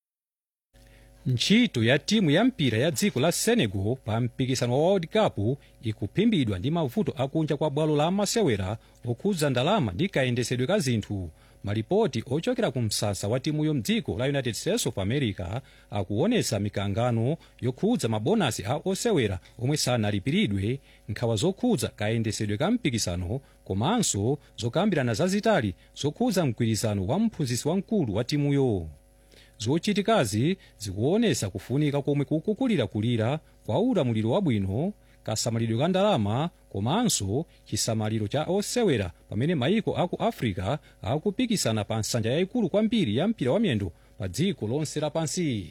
Ntchito ya timu ya mpira ya dziko la Senegal pa mpikisano wa World Cup ikuphimbidwa ndi mavuto akunja kwa bwalo la masewera okhudza ndalama ndi kayendesedwe ka zinthu. Malipoti ochokera ku msasa wa timuyo mdziko la United States of America akuonesa mikangano yokhudza mabonasi a osewera omwe sanalipiridwe, nkhawa zokhudza kayendesedwe ka mpikisano komanso zokambirana zazitali zokhudza mgwirizano wa mphunzitsi wamkulu wa timuyo. Zochitikazi zikuonesa kufunika komwe kukukulira kulira kwa ulamuliro wabwino, kasamalidwe ka ndalama komanso chisamaliro cha osewera pamene maiko aku Africa akupikisana pa nsanja yayikulu kwambiri ya mpira wa miyendo pa dziko lonse lapansi.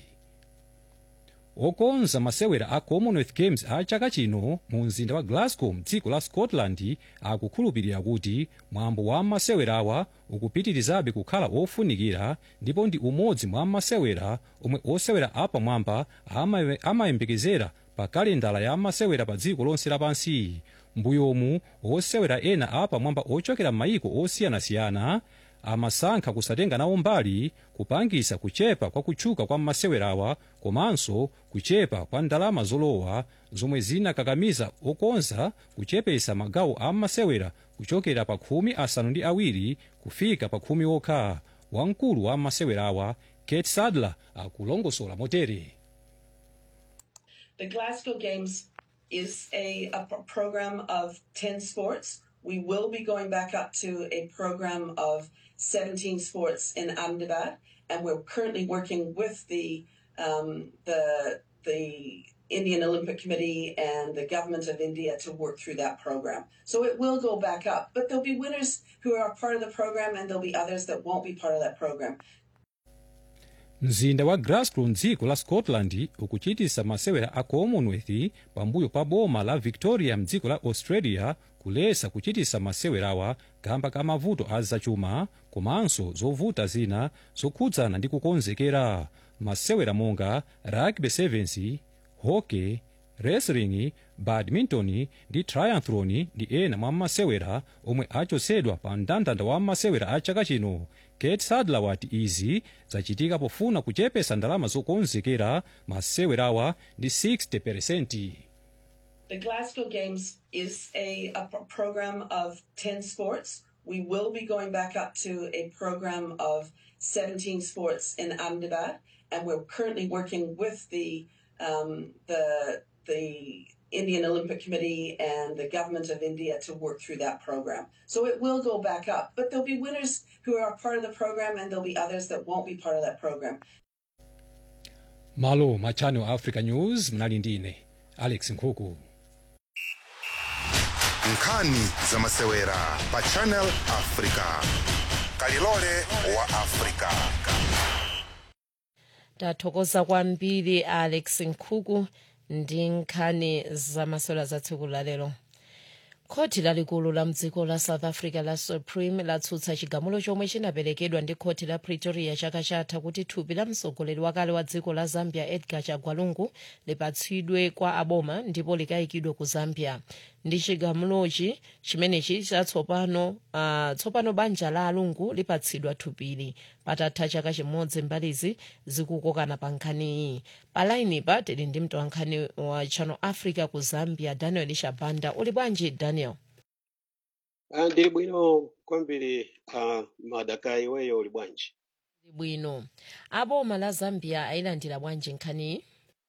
Okonza masewera a Commonwealth Games a chaka chino mu mzinda wa Glasgow mdziko la Scotland akukhulupirira kuti mwambo wa masewerawa ukupitirizabe kukhala ofunikira, ndipo ndi umodzi mwa masewera omwe osewera apamwamba amayembekezera pa kalendala ya masewera pa dziko lonse lapansi. Mbuyomu osewera ena apamwamba ochokera maiko osiyanasiyana amasankha kusatenga nawo mbali kupangisa kuchepa kwa kutchuka kwa masewerawa komanso kuchepa kwa ndalama zolowa zomwe zinakakamiza okonza kuchepesa magawo a masewera kuchokera pa khumi asanu ndi awiri kufika pa khumi okha. Wamkulu wa masewerawa Kate Sadler akulongosola motere. The Glasgow Games is a, a pro- program of ten sports. We will be going back up to a program of seventeen sports in Ahmedabad, and we're currently working with the um, the the Indian Olympic Committee and the government of India to work through that program. So it will go back up, but there'll be winners who are part of the program, and there'll be others that won't be part of that program. mzinda wa Glasgow mdziko la Scotland ukuchitisa masewera a Commonwealth pambuyo pa boma la Victoria mdziko la Australia kulesa kuchitisa masewerawa kamba ka mavuto a zachuma komanso zovuta zina zokhudzana ndi kukonzekera masewera monga rugby sevens, hockey, wrestling, badminton ndi triathlon ndi ena mwa masewera omwe achotsedwa pa mndandanda wa masewera a chaka chino. Kate Sadler wati izi zachitika pofuna kuchepesa ndalama zokonzekera masewerawa ndi sixty percent. The Glasgow Games is a, a pro- program of ten sports. We will be going back up to a program of seventeen sports in Ahmedabad, and we're currently working with the um, the the Indian Olympic Committee and the government of India to work through that program. So it will go back up, but there'll be winners who are part of the program, and there'll be others that won't be part of that program. Malo ma Channel Africa News mnali ndine Alex Nkhuku. Nkhani za masewera pa Channel Africa. Kalilole wa Africa. Tathokoza kwambiri Alex Nkhuku ndi nkhani za masewera za tsiku la lero. Khoti lalikulu la mdziko la South Africa la Supreme latsutsa chigamulo chomwe chinaperekedwa ndi khoti la Pretoria chaka chatha kuti thupi la mtsogoleri wakale wa dziko la Zambia Edgar Chagwa lipatsidwe kwa aboma ndipo likayikidwe ku Zambia. Ndi chigamulochi chimenechi chatsopano uh, tsopano banja la alungu lipatsidwa thupili patatha chaka chimodzi mbalizi zikukokana pa nkhaniyi. Palaini pa tili ndi mtolankhani wa Channel Africa ku Zambia Daniel Shabanda. Uli bwanji Daniel? Ndili bwino kwambiri uh, madaka iweyo uli bwanji? Ndili bwino. Aboma la Zambia ayilandira bwanji nkhaniyi?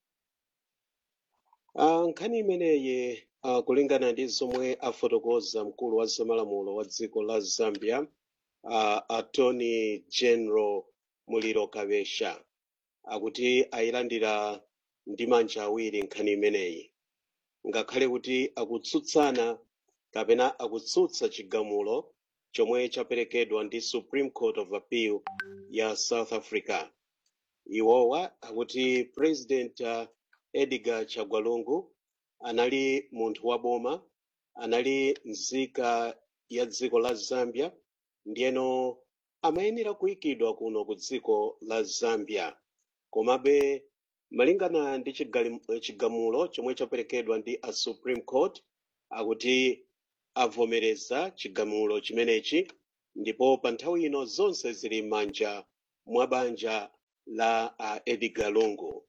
Uh, nkhani imeneyi uh, kulingana ndi zomwe afotokoza mkulu wa zamalamulo wa dziko la Zambia uh, Attorney General Muliro Kabesha akuti ayilandira ndi manja awiri nkhani imeneyi, ngakhale kuti akutsutsana kapena akutsutsa chigamulo chomwe chaperekedwa ndi Supreme Court of Appeal ya South Africa. Iwowa akuti President uh, Edgar Chagwa anali munthu wa boma, anali nzika ya dziko la Zambia, ndiyeno amayenera kuyikidwa kuno ku dziko la Zambia. Komabe malingana ndi chigamulo chomwe chaperekedwa ndi a Supreme Court akuti avomereza chigamulo chimenechi, ndipo pa nthawi ino zonse zili manja mwa banja la uh, Edgar Lungu.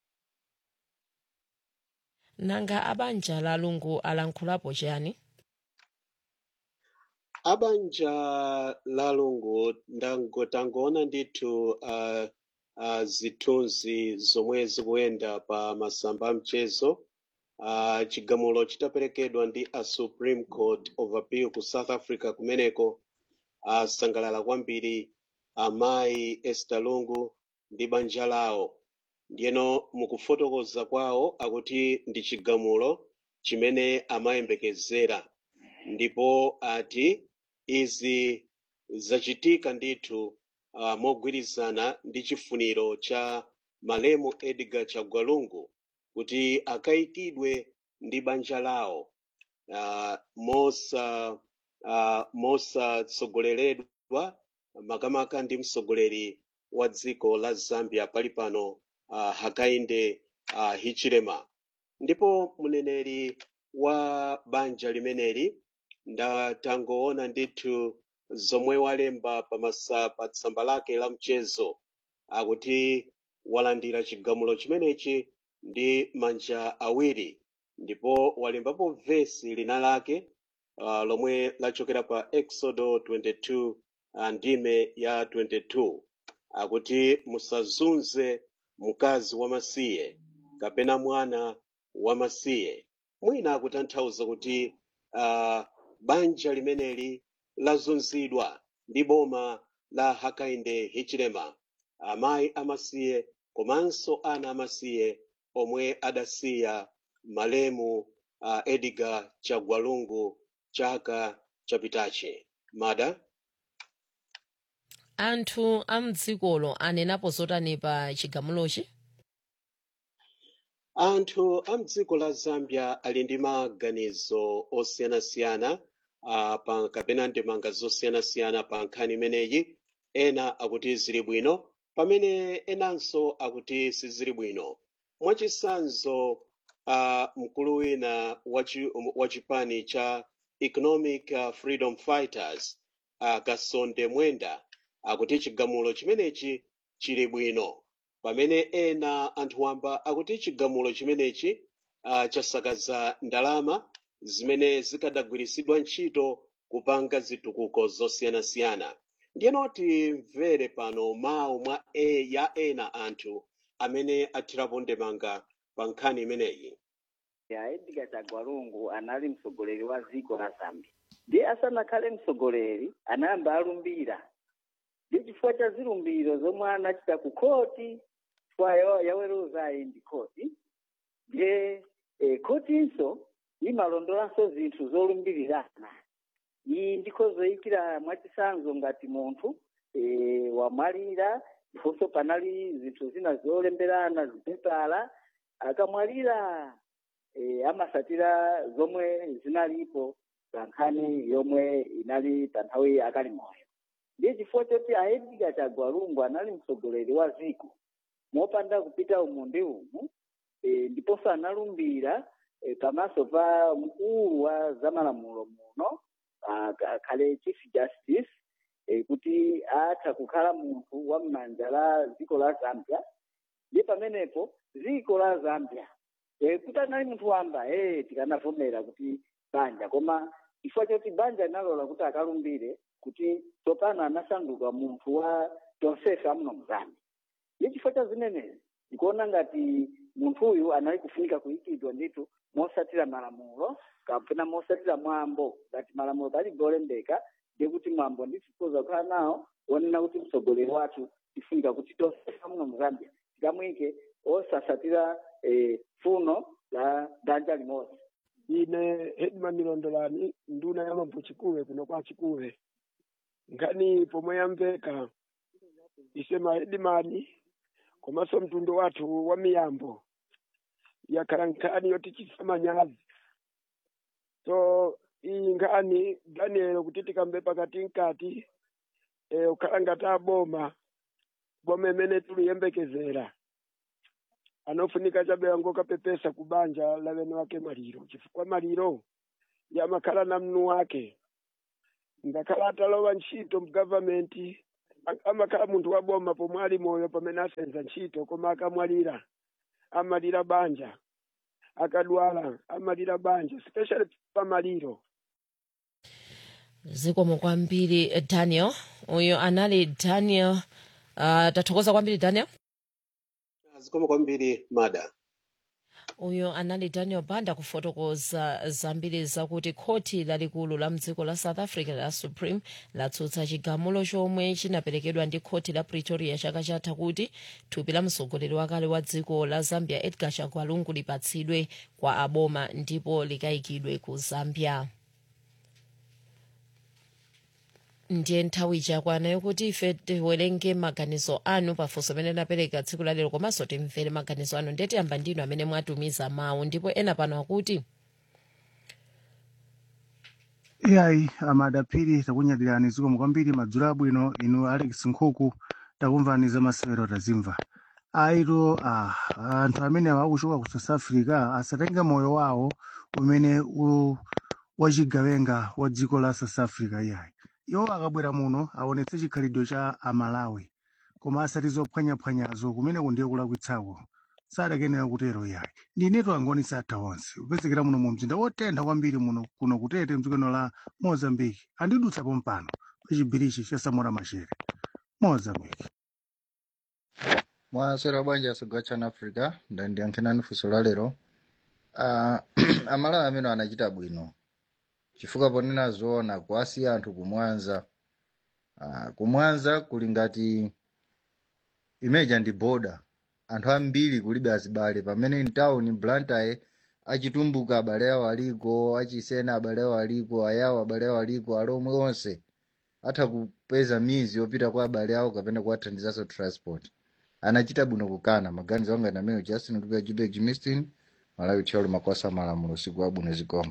Nanga abanja la alungu alankhulapo chani? Abanja la Lungu ndangotangoona ndithu uh, uh, zithunzi zomwe zikuyenda pa masamba amchezo. Uh, chigamulo chitaperekedwa ndi a Supreme Court of Appeal ku South Africa kumeneko asangalala uh, kwambiri amayi Esther Lungu ndi banja lawo. Ndiyeno mukufotokoza kwawo akuti ndi chigamulo chimene amayembekezera, ndipo ati izi zachitika ndithu uh, mogwirizana ndi chifuniro cha malemu Edgar Chagwa kuti akayikidwe ndi banja lawo uh, mosa uh, mosatsogoleredwa makamaka ndi mtsogoleri wa dziko la Zambia pali pano uh, Hakainde uh, Hichilema. Ndipo mneneri wa banja limeneli ndatangoona ndithu zomwe walemba pamasa pa tsamba lake la mchezo akuti walandira chigamulo chimenechi ndi manja awiri, ndipo walembapo vesi lina lake uh, lomwe lachokera pa Exodo twenty-two uh, ndime ya twenty-two akuti musazunze mkazi wamasiye kapena mwana wamasiye. Mwina akutanthauza kuti uh, banja limeneli lazunzidwa ndi boma la Hakainde Hichilema, amayi amasiye komanso ana amasiye omwe adasiya malemu uh, Edgar Chagwalungu chaka chapitachi. Mada anthu amdzikolo anenapo zotani pa chigamulochi? Anthu amdziko la Zambia ali ndi maganizo osiyanasiyana uh, pa kapena ndemanga zosiyanasiyana pa nkhani imeneyi. Ena akuti zili bwino pamene enanso akuti sizili bwino. Mwachisanzo uh, mkulu wina wa chipani cha Economic uh, Freedom Fighters uh, Kasonde Mwenda akuti chigamulo chimenechi chili bwino, pamene ena anthu wamba akuti chigamulo chimenechi uh, chasakaza ndalama zimene zikadagwiritsidwa ntchito kupanga zitukuko zosiyanasiyana. Ndiyeno timvere pano mawu mwa e ya ena anthu amene athirapo ndemanga pa nkhani imeneyi. Ya Edgar Chagwalungu anali mtsogoleri wa dziko la Zambia. Ndiye asanakhale mtsogoleri anayamba alumbira. Ndi chifukwa cha zilumbiro zomwe anachita ku khoti, chifukwa yaweruza ndi khoti. Ndiye eh, khotinso imalondolanso zinthu zolumbirirana. Iyi ndiko zoyikira mwachisanzo ngati munthu eh, wamwalira, ndiponso panali zinthu zina zolemberana zipepala, akamwalira eh, amasatira zomwe zinalipo pa nkhani yomwe inali pa nthawi akali moyo. Ndiye chifukwa choti a Edgar Chagwalungu anali mtsogoleri wa dziko mopanda kupita umu ndi umu, e, ndiponso analumbira e, pamaso pa mkulu wa zamalamulo muno akhale Chief Justice e, kuti atha kukhala munthu wa m'manja la dziko la Zambia. Ndiye pamenepo dziko la Zambia e, kuti anali munthu wamba e, tikanavomera kuti banja, koma chifukwa choti banja inalola kuti akalumbire kuti tsopano anasanduka munthu wa tonsefe amuno mzambia. Ndi chifukwa cha zimenezi ndikuona ngati munthu uyu anali kufunika kuyikidwa nditu mosatira malamulo kapena mosatira mwambo, ngati malamulo palibe olembeka ndiye kuti mwambo nditipoza kukhala nawo wonena kuti mtsogoleri wathu tifunika kuti tonsefe amuno mzambia tikamuyike osasatira eh, funo la danja limodzi. Ine Edmund Milondolani, nduna ya mambo chikuwe kuno kwa chikuwe. Ngani pomwe yamveka isema Edmund komanso mtundu wathu wa miyambo yakhala nkhani yoti chisama nyazi. So iyi nkhani Daniel kuti tikambe pakati nkati e, ukhala ngati aboma boma imene tuliyembekezera anofunika chabe yango kapepesa kubanja la wene wake maliro, chifukwa maliro yamakhala na mnu wake. Ngakhala atalowa ntchito mgovernment amakhala munthu wa boma pomwe ali moyo pamene asenza ntchito, koma akamwalira amalira banja, akadwala amalira banja, especially pa maliro. Zikomo kwambiri Daniel. Uyo anali Daniel. Uh, tathokoza kwambiri Daniel. Zikomo kwambiri Mada. Uyo anali Daniel Banda kufotokoza zambiri zakuti khoti lalikulu la mdziko la South Africa la Supreme latsutsa chigamulo chomwe chinaperekedwa ndi khoti la Pretoria chaka chatha kuti thupi la mtsogoleri wakale wa dziko la Zambia Edgar Chagwalungu lipatsidwe kwa aboma ndipo likayikidwe ku Zambia. Ndiye nthawi chakwana yokuti ife tiwerenge maganizo anu pafunso amene napereka tsiku la lero, komanso timvere maganizo anu ndeti yamba ndinu amene mwatumiza mawu, ndipo ena pano akuti iyayi amadapiri takunyadirani zikomo kwambiri madzulo abwino inu Alex Nkhuku takumvani za masewero tazimva. Aito ah, anthu amene akuchoka ku South Africa asatenge moyo wawo umene wachigawenga wa dziko la South Africa. Iyayi iwo akabwera muno aonetse chikhalidwe cha Amalawi, koma asati zophwanyaphwanyazo kumene kundiye kulakwitsako sadakenera kutero. Iyayi ndinetu angoni satha onse upezekera muno mu mzinda wotentha kwambiri muno kuno kutete mdzikono la Mozambique. Andidutsapo mpano pachibirichi cha Samora Machel Mozambique. Mwasera bwanja asogwa chana Africa ndandiyankhirani funso la lero. uh, amalawi amene anachita bwino chifukwa ponena zoona kuwasiya anthu kumwanza. uh, kumwanza kuli ngati imeja ndi boda, anthu ambiri kulibe azibale, pamene mtown Blantyre achitumbuka abale awo aliko, achisena abale awo aliko, ayawo abale awo aliko, alomwe onse atha kupeza mizi yopita kwa abale awo kapena kuwathandizaso transport. Anachita bwino kukana. Maganizo anga namene Justin Lupia Jibek Jimistin Malawi Tcholo Makwasa Malamulo siku wabwino zikomo.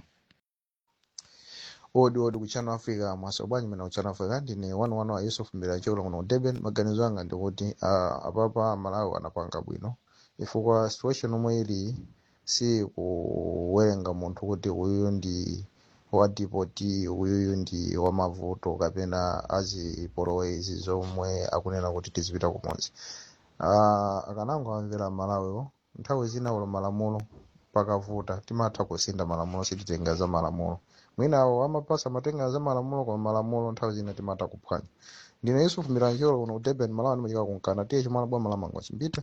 odi odi ku Channel Africa mwaso bwanyi mena ku Channel Africa ndine wanu wanu wa Yusuf Mbira Cholo kuno Durban. Maganizo anga ndikuti uh, apapa Malawi anapanga bwino ifukwa situation omwe ili si kuwerenga munthu kuti uyu ndi wa dipoti uyu ndi wa mavuto kapena azipolowezi zomwe akunena kuti tizipita kumodzi. uh, akanango amvera Malawiwo nthawi zina ulo malamulo pakavuta timatha kusinda malamulo sititenga za malamulo. Mwina awo amapasa matenga za malamulo kwa malamulo nthawi zina timatha kuphwanya. Ndine Yusuf Mbira Cholo kuno Durban Malawi ndimachika kunkana tiye chimwana bwa malamango chimbita.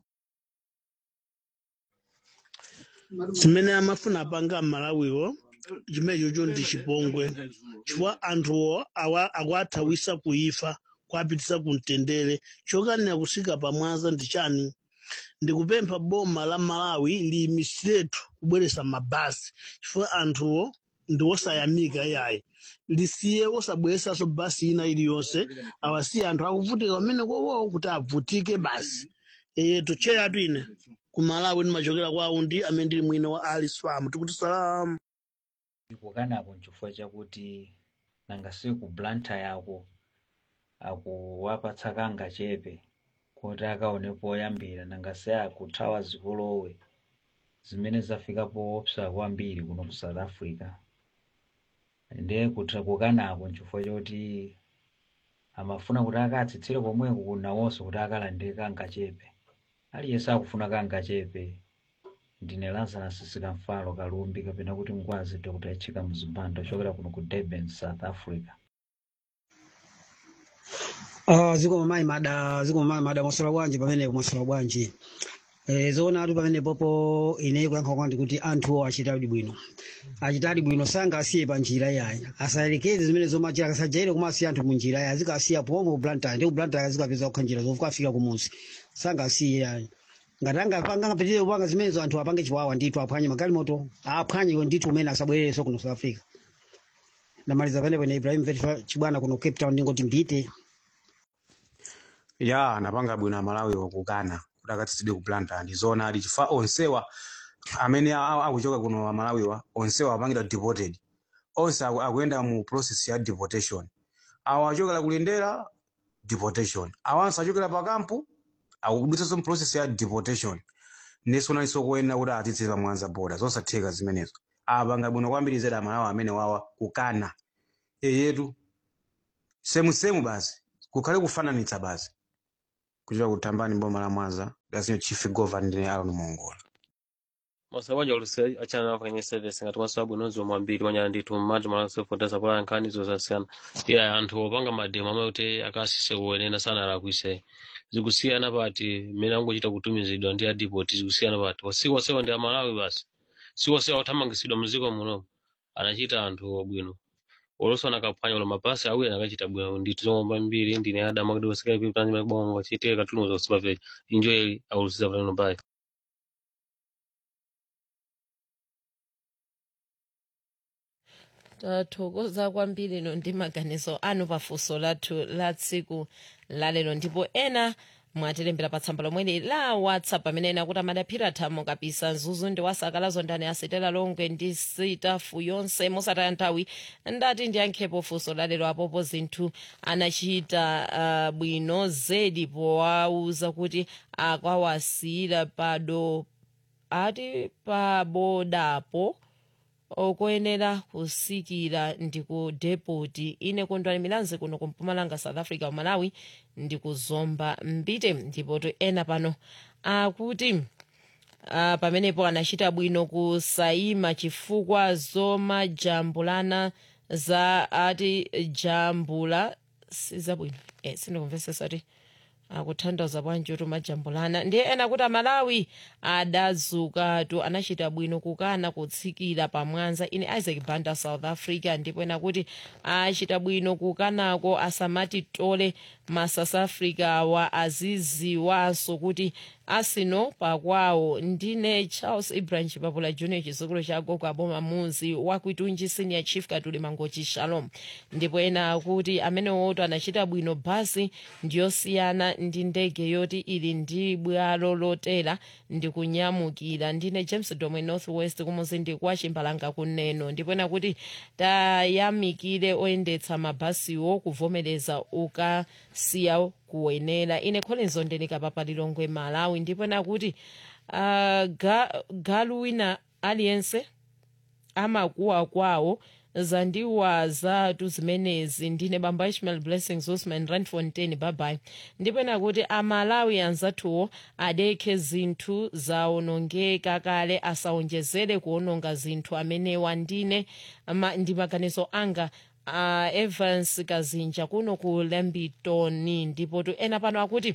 Zimene amafuna apanga Malawiwo chimenecho cho ndi chipongwe chifukwa anthuwo akuathawisa kuifa kuapitisa kumtendere chokanena kusika pamwaza ndi chani. Ndikupempha boma la Malawi liyimisetu kubweresa mabasi chifukwa anthuwo ndi osayamika yayi, lisiye osabweresaso basi ina iliyonse awasiye anthu akuvutika pamene kwawo kuti avutike basi. E, tocheya twine ku Malawi ndimachokera kwawo ndi amene ndili mwina wa Ali Swam tikuti salamu. Ndikukanapo nchifukwa chakuti nangasiku ku Blantyre yako akuwapatsa kanga chepe kuti akaonepo oyambira nangasi akuthawa zikolowe zimene zafikapo opsa kwambiri kuno ku South Africa. Ndiye kuti kukanapo nchifukwa choti amafuna kuti akatsitsire komweko kunawonso kuti akalande kanga chepe. Aliyense akufuna kanga chepe. Ndine Lazarus Sikamfalo Kalumbi kapena kuti Ngwazi Doctor Chika Mzibanda chokera kuno ku Durban, South Africa. Ah, ziko mai mada ziko mai mada maswala bwanji pamene maswala bwanji. Eh zona atu pamene popo ine kuyankha kwandi kuti anthu achitadi bwino. Achitadi bwino sanga asiye pa njira yayi. Asayerekeze zimene zomachira kasajaire kumasiya anthu mu njira yayi. Azikasiya pomwe Blantyre ndi Blantyre azikapeza kukhanjira zofika afika kumunsi. Sanga asiye yayi. Ngatanga panga ngapitire upanga zimene zo anthu apange chiwawa ndithu aphwanye magalimoto. Aphwanye ndithu umene asabwerereso kuno South Africa. Ndamaliza pene pene Ibrahim Vetfa Chibwana kuno Cape Town ndingoti mbite. Ya napanga bwino Malawi wakukana kuti akatsitsidwe ku Blantyre ndi zona ali chifa onsewa amene akuchoka kuno Malawi wa onsewa apangidwa deported. Onse akuyenda mu process ya deportation. Awa achokera kulendera deportation. Awanso achokera pa kampu akubudisa mu process ya deportation. Nesona iso kuenda kuti atitsira Mwanza border zosatheka zimenezo. Apanga bwino kwambiri zeda Malawi amene wawa kukana. Eyetu semu semu basi kukhale kufananitsa basi. Kuchira kutambani mboma la Mwanza gazinyo chief governor ndine Aaron Mongola. Masabanja uluse achana kwenye service ngati masabu nozo mwambiri wanya nditu mmadzi malanso fotasa kwa nkani zosasiyana. Ya anthu opanga mademo amauti akasise kuwenena sana ala kuise. Zikusiyana pati mena ngochita kutumizidwa ndi adipoti zikusiyana pati. Wasiwa sewa ndi Malawi basi. Siwa sewa uthamangisidwa muziko muno. Anachita anthu obwino. Oloso nakaphwanya lo mapasi awuya nakachita bwino ndithu zomwe mbiri ndine Adam akudi wasika ipi panji mabongo chite katulumo za supervise. Enjoy awusiza pano bye. Tathokoza kwambiri no ndi maganizo anu pafunso lathu la tsiku lalero ndipo ena mwatilembera pa tsamba lomweli la WhatsApp amene ena kuti amadaphira thamo kapisa nzuzu ndi wasakalazo ndani asitela longwe ndi sitafu yonse mosataya nthawi ndati ndiyankhepo funso lalero apopo zinthu anachita uh, bwino zedi powauza kuti akwawasira pado ati pabodapo okoyenera kusikira ndi ku depoti ine kondwani milanzi kuno ku Mpumalanga South Africa wa Malawi ndi kuzomba mbite ndipo to ena pano akuti uh, pamenepo anachita bwino kusaima chifukwa zoma jambulana za ati jambula sizabwino eh sindikumvesesa ati akutanthauza bwanji kuti majambulana ndiye ena kuti amalawi adazukatu anachita bwino kukana kutsikira pamwanza ine Isaac Banda South Africa ndipo ena kuti achita bwino kukanako asamati tole ma South Africa wa aziziwanso kuti asino pakwawo. Ndine Charles Ibrahim Chipapula Junior chizukulu cha gogo aboma muzi wakuitunji senior chief Katuli Mangochi Shalom. Ndipo ena kuti amene woto anachita bwino basi ndiyosiyana ndi ndege yoti ili ndi bwalo lotera ndi kunyamukira. Ndine James Domwe Northwest kumuzindi kwa Chimbalanga kuneno. Ndipo ena kuti tayamikire oyendetsa mabasiwo kuvomereza ukasiya kuwenera. Ine Collins Ondenika papa Lilongwe Malawi. Ndipo ena kuti uh, ga, galu wina aliyense amakuwa kwawo zandiwa zatu zimenezi. Ndine bamba Ishmael Blessings Usman Randfontein bye. Ndipo ena kuti amalawi anzathuwo adekhe zinthu zaonongeka kale asaonjezere kuononga zinthu amenewa. Ndine ama, ndi maganizo anga uh, Evans Kazinja kuno ku Lambitoni. Ndipo tu ena pano akuti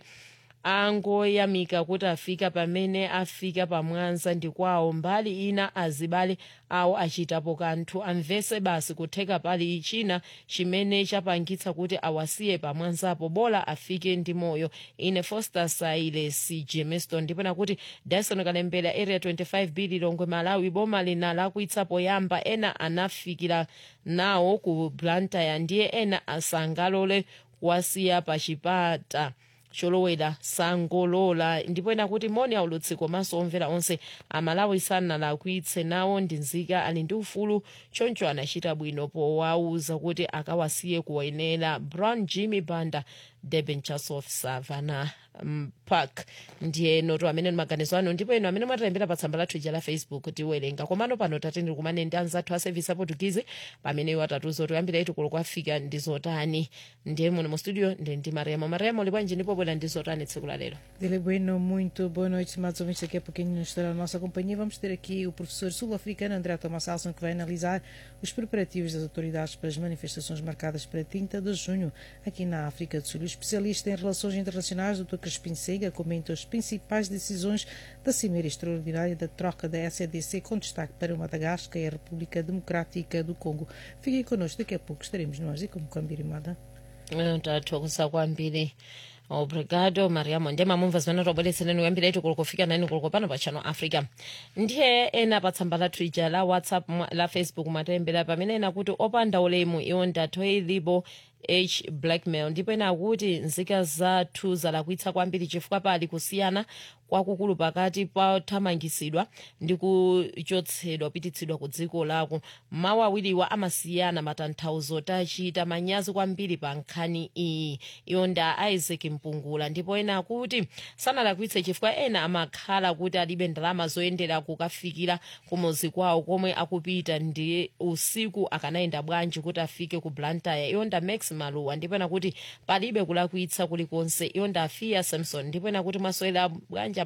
angoyamika kuti afika pamene afika pamwanza ndi kwawo, mbali ina azibale awo achitapo kanthu amvese basi kutheka pali china chimene chapangitsa kuti awasiye pamwanzapo bola afike ndi moyo. Ine Foster Siles Jamestown. Ndipo nakuti Dyson Kalembera area twenty-five B Lilongwe Malawi boma lina lakuitsa poyamba ena anafikira nawo ku Blantyre ndiye ena asangalole wasiya pa chipata cholowera sangolola. Ndipo ena kuti moni aulutsi komanso omvera onse amalawi sanalakwitse nawo ndi nzika ali ndi ufulu choncho anachita bwino powauza kuti akawasiye kuyenera. Brown Jimmy Banda Durban Chasof Savannah um, Park ndiye noto amene maganizo ano. Ndipo eno amene mwatilembera pa tsamba lathu la Facebook tiwerenga komano pano tatendere kumane ndi anzathu a service a Portuguese pamene watatuzo toyambira itu kulo kwafika ndizotani. Ndiye muno mu studio ndi ndi Mariamo. Mariamo libwanji ndipo bwera ndizotani tsiku la lero. Dele Bueno, muito boa noite, estimados ouvintes. Daqui a pouquinho estará a nossa companhia. Vamos ter aqui o professor sul-africano André Thomas Alson, que vai analisar os preparativos das autoridades para as manifestações marcadas para trinta de junho aqui na África do Sul. O especialista em relações internacionais, doutor Crispim Sega, comenta as principais decisões da Cimeira Extraordinária da troca da S A D C, com destaque para Madagascar e a República Democrática do Congo. Fiquem connosco, daqui a pouco estaremos nós e como Cambirimada. Tathokoza kwambiri. Obrigado Mariamo. Ndema mumva zimene tobweretsereni kuyambira itu kulikofika nani kuliko pano pa Channel Africa. Ndiye ena pa tsamba la Twitter la WhatsApp la Facebook matembera pamene ena kuti opanda ulemu iwo ndathoyi libo H blackmail. Ndipo ena kuti nzika zathu zalakwitsa kwambiri chifukwa pali kusiyana kwakukulu pakati pa thamangisidwa ndi kuchotsedwa pititsidwa ku dziko lako. Mawu awiriwa amasiyana matanthauzo tachita manyazi kwambiri pa nkhani iyi. Iyo nda Isaac Mpungula. Ndipo ena kuti sanalakwitse chifukwa ena amakhala kuti alibe ndalama zoyendera kukafikira kumuzi kwawo komwe akupita ndi usiku akanayenda bwanji kuti afike ku Blantyre. Iyo nda Max Maluwa. Ndipo ena kuti palibe kulakwitsa kulikonse. Iyo nda Afia Samson. Ndipo ena kuti maswera bwanji